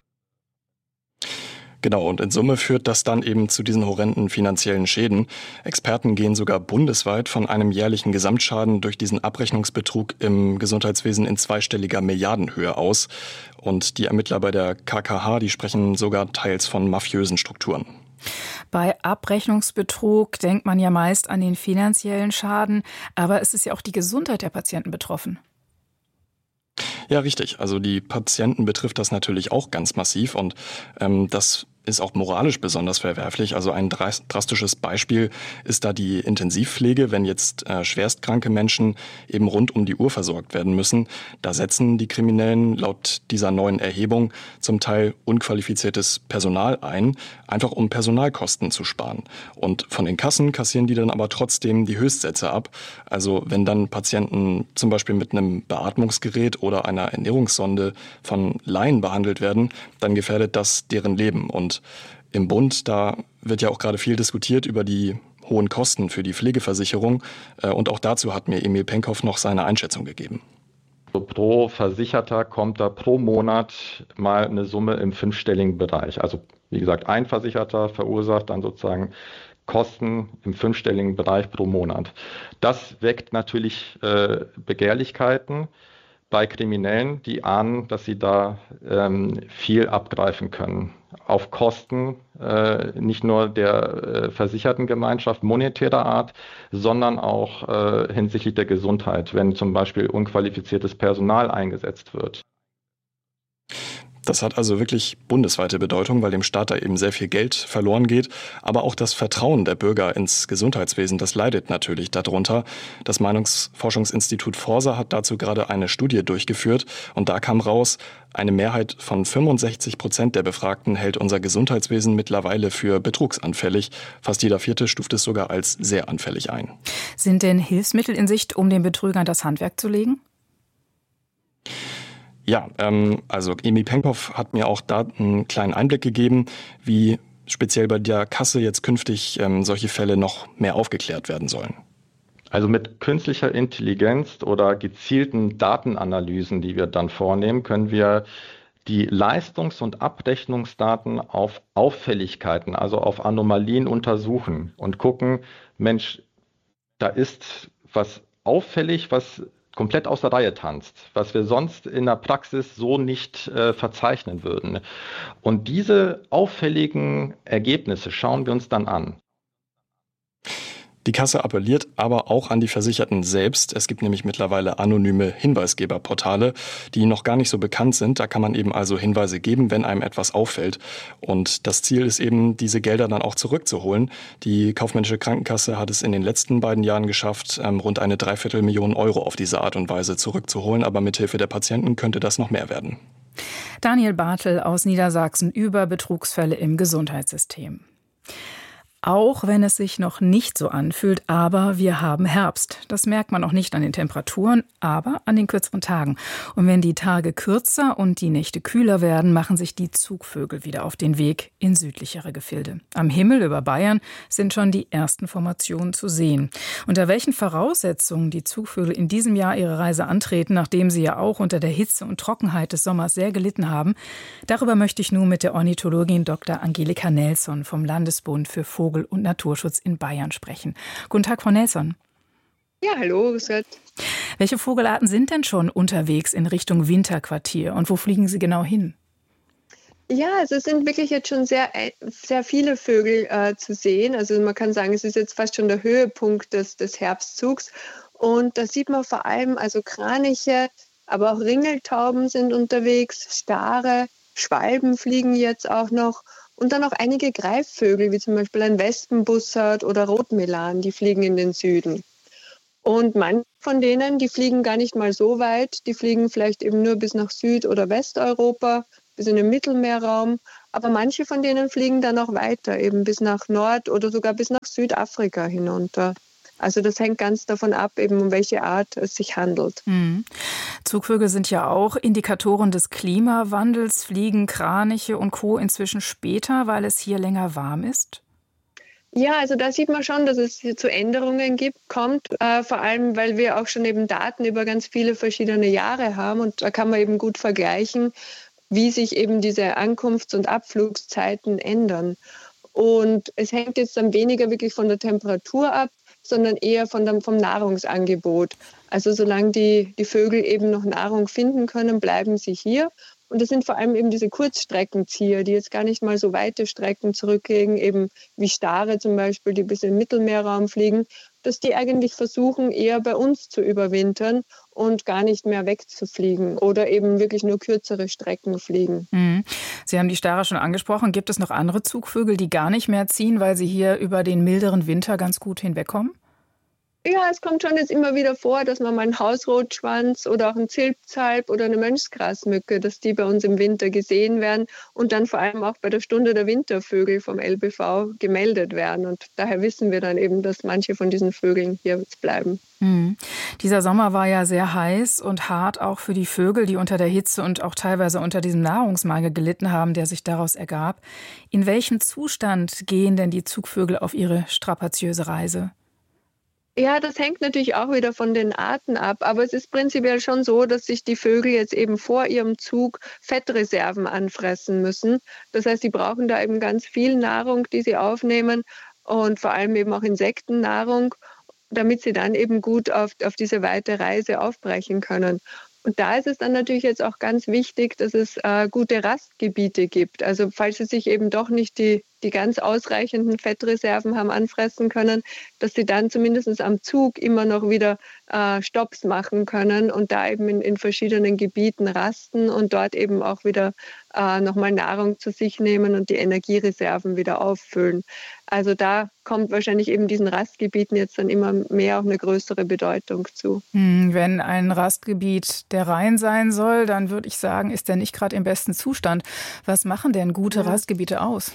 S10: Genau, und in Summe führt das dann eben zu diesen horrenden finanziellen Schäden. Experten gehen sogar bundesweit von einem jährlichen Gesamtschaden durch diesen Abrechnungsbetrug im Gesundheitswesen in zweistelliger Milliardenhöhe aus. Und die Ermittler bei der KKH, die sprechen sogar teils von mafiösen Strukturen.
S8: Bei Abrechnungsbetrug denkt man ja meist an den finanziellen Schaden, aber es ist ja auch die Gesundheit der Patienten betroffen.
S10: Ja, richtig. Also die Patienten betrifft das natürlich auch ganz massiv und das ist auch moralisch besonders verwerflich. Also ein drastisches Beispiel ist da die Intensivpflege, wenn jetzt schwerstkranke Menschen eben rund um die Uhr versorgt werden müssen. Da setzen die Kriminellen laut dieser neuen Erhebung zum Teil unqualifiziertes Personal ein, einfach um Personalkosten zu sparen. Und von den Kassen kassieren die dann aber trotzdem die Höchstsätze ab. Also wenn dann Patienten zum Beispiel mit einem Beatmungsgerät oder einer Ernährungssonde von Laien behandelt werden, dann gefährdet das deren Leben. Und im Bund, da wird ja auch gerade viel diskutiert über die hohen Kosten für die Pflegeversicherung. Und auch dazu hat mir Emil Penkhoff noch seine Einschätzung gegeben.
S11: Pro Versicherter kommt da pro Monat mal eine Summe im fünfstelligen Bereich. Also wie gesagt, ein Versicherter verursacht dann sozusagen Kosten im fünfstelligen Bereich pro Monat. Das weckt natürlich Begehrlichkeiten bei Kriminellen, die ahnen, dass sie da viel abgreifen können. Auf Kosten nicht nur der versicherten Gemeinschaft monetärer Art, sondern auch hinsichtlich der Gesundheit, wenn zum Beispiel unqualifiziertes Personal eingesetzt wird.
S10: Das hat also wirklich bundesweite Bedeutung, weil dem Staat da eben sehr viel Geld verloren geht. Aber auch das Vertrauen der Bürger ins Gesundheitswesen, das leidet natürlich darunter. Das Meinungsforschungsinstitut Forsa hat dazu gerade eine Studie durchgeführt. Und da kam raus, eine Mehrheit von 65% der Befragten hält unser Gesundheitswesen mittlerweile für betrugsanfällig. Fast jeder Vierte stuft es sogar als sehr anfällig ein.
S8: Sind denn Hilfsmittel in Sicht, um den Betrügern das Handwerk zu legen?
S10: Ja, also Emil Penkhoff hat mir auch da einen kleinen Einblick gegeben, wie speziell bei der Kasse jetzt künftig solche Fälle noch mehr aufgeklärt werden sollen.
S11: Also mit künstlicher Intelligenz oder gezielten Datenanalysen, die wir dann vornehmen, können wir die Leistungs- und Abrechnungsdaten auf Auffälligkeiten, also auf Anomalien untersuchen und gucken, Mensch, da ist was auffällig, was komplett aus der Reihe tanzt, was wir sonst in der Praxis so nicht verzeichnen würden. Und diese auffälligen Ergebnisse schauen wir uns dann an.
S10: Die Kasse appelliert aber auch an die Versicherten selbst. Es gibt nämlich mittlerweile anonyme Hinweisgeberportale, die noch gar nicht so bekannt sind. Da kann man eben also Hinweise geben, wenn einem etwas auffällt. Und das Ziel ist eben, diese Gelder dann auch zurückzuholen. Die kaufmännische Krankenkasse hat es in den letzten beiden Jahren geschafft, rund eine 250.000 € auf diese Art und Weise zurückzuholen. Aber mithilfe der Patienten könnte das noch mehr werden.
S8: Daniel Bartel aus Niedersachsen über Betrugsfälle im Gesundheitssystem. Auch wenn es sich noch nicht so anfühlt, aber wir haben Herbst. Das merkt man auch nicht an den Temperaturen, aber an den kürzeren Tagen. Und wenn die Tage kürzer und die Nächte kühler werden, machen sich die Zugvögel wieder auf den Weg in südlichere Gefilde. Am Himmel über Bayern sind schon die ersten Formationen zu sehen. Unter welchen Voraussetzungen die Zugvögel in diesem Jahr ihre Reise antreten, nachdem sie ja auch unter der Hitze und Trockenheit des Sommers sehr gelitten haben, darüber möchte ich nun mit der Ornithologin Dr. Angelika Nelson vom Landesbund für Vogel- und Naturschutz in Bayern sprechen. Guten Tag, Frau Nelson.
S12: Ja, hallo, grüß Gott.
S8: Welche Vogelarten sind denn schon unterwegs in Richtung Winterquartier und wo fliegen sie genau hin?
S12: Ja, also es sind wirklich jetzt schon sehr viele Vögel zu sehen. Also man kann sagen, es ist jetzt fast schon der Höhepunkt des Herbstzugs. Und da sieht man vor allem also Kraniche, aber auch Ringeltauben sind unterwegs, Stare, Schwalben fliegen jetzt auch noch. Und dann auch einige Greifvögel, wie zum Beispiel ein Wespenbussard oder Rotmelan, die fliegen in den Süden. Und manche von denen, die fliegen gar nicht mal so weit, die fliegen vielleicht eben nur bis nach Süd- oder Westeuropa, bis in den Mittelmeerraum. Aber manche von denen fliegen dann auch weiter, eben bis nach Nord- oder sogar bis nach Südafrika hinunter. Also das hängt ganz davon ab, eben um welche Art es sich handelt.
S8: Zugvögel sind ja auch Indikatoren des Klimawandels. Fliegen Kraniche und Co. inzwischen später, weil es hier länger warm ist?
S12: Ja, also da sieht man schon, dass es hier zu Änderungen kommt, vor allem, weil wir auch schon eben Daten über ganz viele verschiedene Jahre haben und da kann man eben gut vergleichen, wie sich eben diese Ankunfts- und Abflugszeiten ändern. Und es hängt jetzt dann weniger wirklich von der Temperatur ab, sondern eher vom Nahrungsangebot. Also solange die Vögel eben noch Nahrung finden können, bleiben sie hier. Und das sind vor allem eben diese Kurzstreckenzieher, die jetzt gar nicht mal so weite Strecken zurücklegen, eben wie Stare zum Beispiel, die bis in den Mittelmeerraum fliegen, dass die eigentlich versuchen, eher bei uns zu überwintern und gar nicht mehr wegzufliegen oder eben wirklich nur kürzere Strecken fliegen.
S8: Sie haben die Stare schon angesprochen. Gibt es noch andere Zugvögel, die gar nicht mehr ziehen, weil sie hier über den milderen Winter ganz gut hinwegkommen?
S12: Ja, es kommt schon jetzt immer wieder vor, dass man mal einen Hausrotschwanz oder auch einen Zilpzalp oder eine Mönchsgrasmücke, dass die bei uns im Winter gesehen werden und dann vor allem auch bei der Stunde der Wintervögel vom LBV gemeldet werden. Und daher wissen wir dann eben, dass manche von diesen Vögeln hier jetzt bleiben.
S8: Dieser Sommer war ja sehr heiß und hart auch für die Vögel, die unter der Hitze und auch teilweise unter diesem Nahrungsmangel gelitten haben, der sich daraus ergab. In welchem Zustand gehen denn die Zugvögel auf ihre strapaziöse Reise?
S12: Ja, das hängt natürlich auch wieder von den Arten ab, aber es ist prinzipiell schon so, dass sich die Vögel jetzt eben vor ihrem Zug Fettreserven anfressen müssen. Das heißt, sie brauchen da eben ganz viel Nahrung, die sie aufnehmen und vor allem eben auch Insektennahrung, damit sie dann eben gut auf diese weite Reise aufbrechen können. Und da ist es dann natürlich jetzt auch ganz wichtig, dass es gute Rastgebiete gibt. Also falls sie sich eben doch nicht die ganz ausreichenden Fettreserven haben anfressen können, dass sie dann zumindest am Zug immer noch wieder Stopps machen können und da eben in verschiedenen Gebieten rasten und dort eben auch wieder nochmal Nahrung zu sich nehmen und die Energiereserven wieder auffüllen. Also da kommt wahrscheinlich eben diesen Rastgebieten jetzt dann immer mehr auch eine größere Bedeutung zu.
S8: Wenn ein Rastgebiet der Rhein sein soll, dann würde ich sagen, ist der nicht gerade im besten Zustand. Was machen denn gute Rastgebiete aus?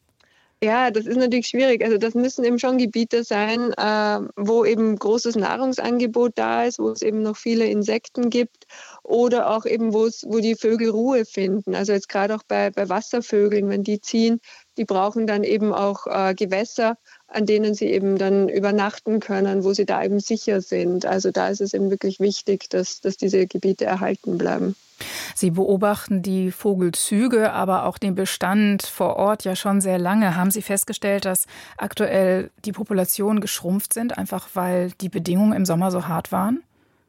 S12: Ja, das ist natürlich schwierig. Also das müssen eben schon Gebiete sein, wo eben großes Nahrungsangebot da ist, wo es eben noch viele Insekten gibt oder auch eben, wo die Vögel Ruhe finden. Also jetzt gerade auch bei Wasservögeln, wenn die ziehen, die brauchen dann eben auch Gewässer, an denen sie eben dann übernachten können, wo sie da eben sicher sind. Also da ist es eben wirklich wichtig, dass diese Gebiete erhalten bleiben.
S8: Sie beobachten die Vogelzüge, aber auch den Bestand vor Ort ja schon sehr lange. Haben Sie festgestellt, dass aktuell die Populationen geschrumpft sind, einfach weil die Bedingungen im Sommer so hart waren?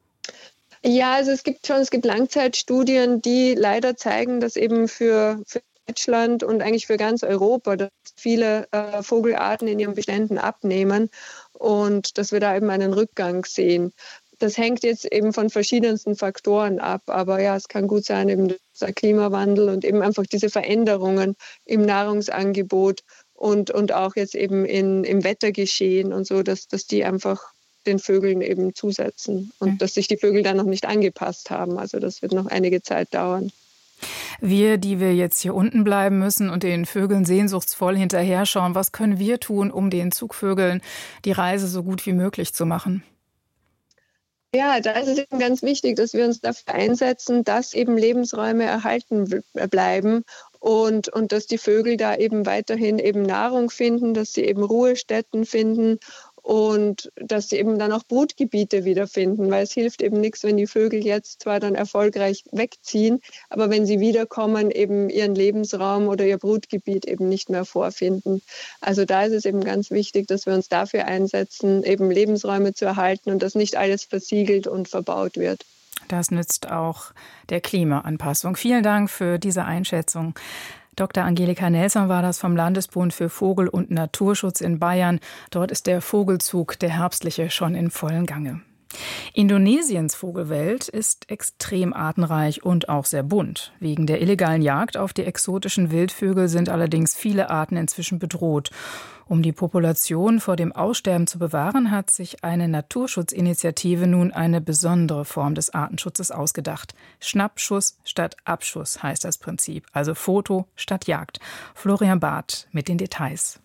S12: Ja, also es gibt Langzeitstudien, die leider zeigen, dass eben für Deutschland und eigentlich für ganz Europa, dass viele Vogelarten in ihren Beständen abnehmen und dass wir da eben einen Rückgang sehen. Das hängt jetzt eben von verschiedensten Faktoren ab. Aber ja, es kann gut sein, eben der Klimawandel und eben einfach diese Veränderungen im Nahrungsangebot und auch jetzt eben im Wettergeschehen und so, dass die einfach den Vögeln eben zusetzen und dass sich die Vögel dann noch nicht angepasst haben. Also das wird noch einige Zeit dauern.
S8: Wir, die wir jetzt hier unten bleiben müssen und den Vögeln sehnsuchtsvoll hinterher schauen, was können wir tun, um den Zugvögeln die Reise so gut wie möglich zu machen?
S12: Ja, da ist es eben ganz wichtig, dass wir uns dafür einsetzen, dass eben Lebensräume erhalten bleiben und dass die Vögel da eben weiterhin eben Nahrung finden, dass sie eben Ruhestätten finden und dass sie eben dann auch Brutgebiete wiederfinden, weil es hilft eben nichts, wenn die Vögel jetzt zwar dann erfolgreich wegziehen, aber wenn sie wiederkommen, eben ihren Lebensraum oder ihr Brutgebiet eben nicht mehr vorfinden. Also da ist es eben ganz wichtig, dass wir uns dafür einsetzen, eben Lebensräume zu erhalten und dass nicht alles versiegelt und verbaut wird.
S8: Das nützt auch der Klimaanpassung. Vielen Dank für diese Einschätzung. Dr. Angelika Nelson war das vom Landesbund für Vogel- und Naturschutz in Bayern. Dort ist der Vogelzug, der herbstliche, schon in vollem Gange. Indonesiens Vogelwelt ist extrem artenreich und auch sehr bunt. Wegen der illegalen Jagd auf die exotischen Wildvögel sind allerdings viele Arten inzwischen bedroht. Um die Population vor dem Aussterben zu bewahren, hat sich eine Naturschutzinitiative nun eine besondere Form des Artenschutzes ausgedacht. Schnappschuss statt Abschuss heißt das Prinzip, also Foto statt Jagd. Florian Barth mit den Details.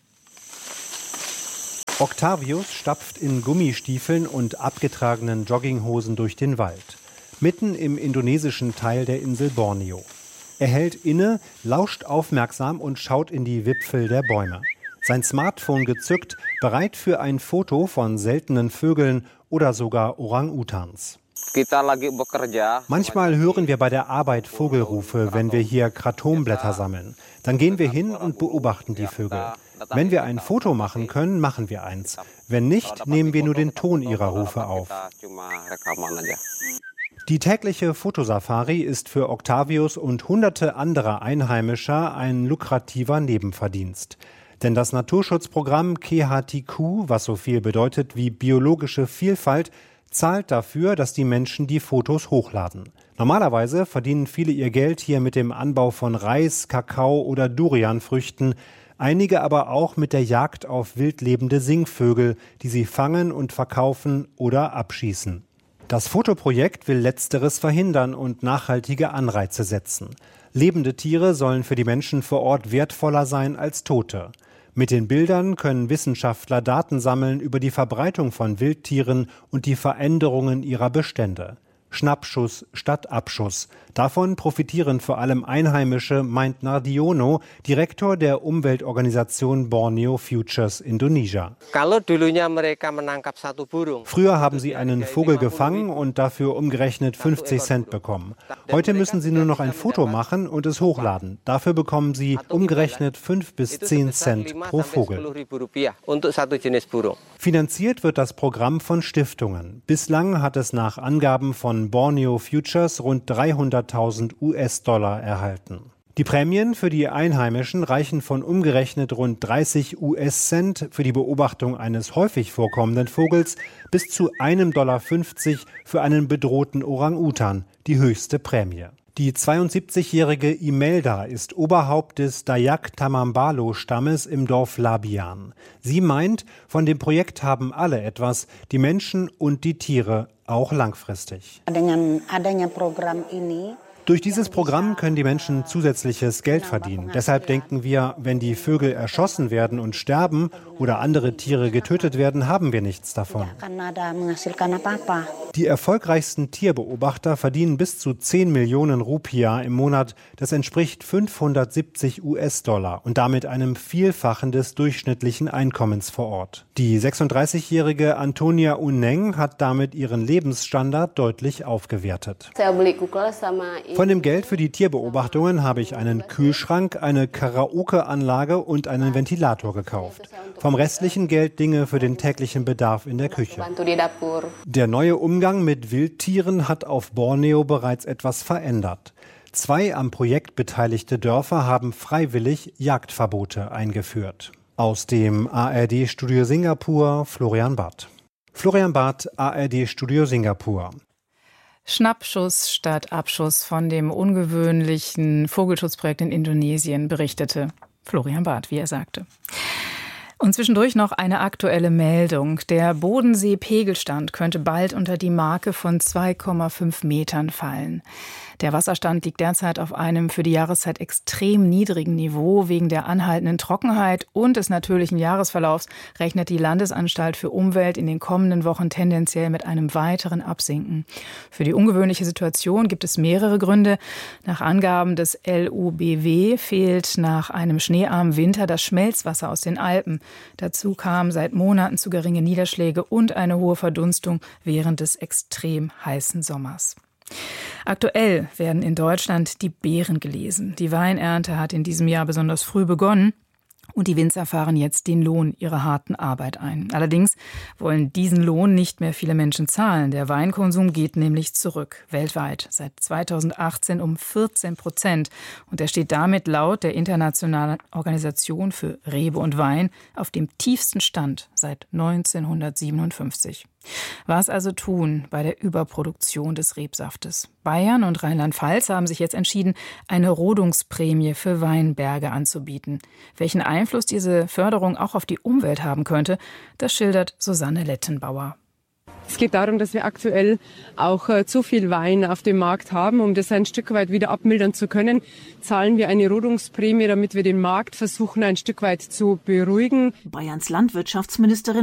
S13: Octavius stapft in Gummistiefeln und abgetragenen Jogginghosen durch den Wald, mitten im indonesischen Teil der Insel Borneo. Er hält inne, lauscht aufmerksam und schaut in die Wipfel der Bäume. Sein Smartphone gezückt, bereit für ein Foto von seltenen Vögeln oder sogar Orang-Utans. Manchmal hören wir bei der Arbeit Vogelrufe, wenn wir hier Kratomblätter sammeln. Dann gehen wir hin und beobachten die Vögel. Wenn wir ein Foto machen können, machen wir eins. Wenn nicht, nehmen wir nur den Ton ihrer Rufe auf. Die tägliche Fotosafari ist für Octavius und hunderte anderer Einheimischer ein lukrativer Nebenverdienst. Denn das Naturschutzprogramm KHTQ, was so viel bedeutet wie biologische Vielfalt, zahlt dafür, dass die Menschen die Fotos hochladen. Normalerweise verdienen viele ihr Geld hier mit dem Anbau von Reis, Kakao oder Durianfrüchten, einige aber auch mit der Jagd auf wildlebende Singvögel, die sie fangen und verkaufen oder abschießen. Das Fotoprojekt will Letzteres verhindern und nachhaltige Anreize setzen. Lebende Tiere sollen für die Menschen vor Ort wertvoller sein als tote. Mit den Bildern können Wissenschaftler Daten sammeln über die Verbreitung von Wildtieren und die Veränderungen ihrer Bestände. Schnappschuss statt Abschuss. Davon profitieren vor allem Einheimische, meint Nardiono, Direktor der Umweltorganisation Borneo Futures Indonesia. Früher haben sie einen Vogel gefangen und dafür umgerechnet 50 Cent bekommen. Heute müssen sie nur noch ein Foto machen und es hochladen. Dafür bekommen sie umgerechnet 5 bis 10 Cent pro Vogel. Finanziert wird das Programm von Stiftungen. Bislang hat es nach Angaben von Borneo Futures rund 300.000 US-Dollar erhalten. Die Prämien für die Einheimischen reichen von umgerechnet rund 30 US-Cent für die Beobachtung eines häufig vorkommenden Vogels bis zu $1,50 für einen bedrohten Orang-Utan, die höchste Prämie. Die 72-jährige Imelda ist Oberhaupt des Dayak Tamambalo-Stammes im Dorf Labian. Sie meint, von dem Projekt haben alle etwas, die Menschen und die Tiere, auch langfristig. Durch dieses Programm können die Menschen zusätzliches Geld verdienen. Deshalb denken wir, wenn die Vögel erschossen werden und sterben oder andere Tiere getötet werden, haben wir nichts davon. Die erfolgreichsten Tierbeobachter verdienen bis zu 10 Millionen Rupiah im Monat. Das entspricht 570 US-Dollar und damit einem Vielfachen des durchschnittlichen Einkommens vor Ort. Die 36-jährige Antonia Uneng hat damit ihren Lebensstandard deutlich aufgewertet. Von dem Geld für die Tierbeobachtungen habe ich einen Kühlschrank, eine Karaoke-Anlage und einen Ventilator gekauft. Vom restlichen Geld Dinge für den täglichen Bedarf in der Küche. Der neue Umgang mit Wildtieren hat auf Borneo bereits etwas verändert. 2 am Projekt beteiligte Dörfer haben freiwillig Jagdverbote eingeführt. Aus dem ARD-Studio Singapur, Florian Barth. Florian Barth, ARD-Studio Singapur.
S8: Schnappschuss statt Abschuss von dem ungewöhnlichen Vogelschutzprojekt in Indonesien berichtete Florian Barth, wie er sagte. Und zwischendurch noch eine aktuelle Meldung. Der Bodensee-Pegelstand könnte bald unter die Marke von 2,5 Metern fallen. Der Wasserstand liegt derzeit auf einem für die Jahreszeit extrem niedrigen Niveau. Wegen der anhaltenden Trockenheit und des natürlichen Jahresverlaufs rechnet die Landesanstalt für Umwelt in den kommenden Wochen tendenziell mit einem weiteren Absinken. Für die ungewöhnliche Situation gibt es mehrere Gründe. Nach Angaben des LUBW fehlt nach einem schneearmen Winter das Schmelzwasser aus den Alpen. Dazu kamen seit Monaten zu geringe Niederschläge und eine hohe Verdunstung während des extrem heißen Sommers. Aktuell werden in Deutschland die Beeren gelesen. Die Weinernte hat in diesem Jahr besonders früh begonnen. Und die Winzer fahren jetzt den Lohn ihrer harten Arbeit ein. Allerdings wollen diesen Lohn nicht mehr viele Menschen zahlen. Der Weinkonsum geht nämlich zurück, weltweit, seit 2018 um 14%. Und er steht damit laut der Internationalen Organisation für Rebe und Wein auf dem tiefsten Stand seit 1957. Was also tun bei der Überproduktion des Rebsaftes? Bayern und Rheinland-Pfalz haben sich jetzt entschieden, eine Rodungsprämie für Weinberge anzubieten. Welchen Einfluss diese Förderung auch auf die Umwelt haben könnte, das schildert Susanne Lettenbauer.
S14: Es geht darum, dass wir aktuell auch zu viel Wein auf dem Markt haben. Um das ein Stück weit wieder abmildern zu können, zahlen wir eine Rodungsprämie, damit wir den Markt versuchen, ein Stück weit zu beruhigen.
S15: Bayerns Landwirtschaftsministerin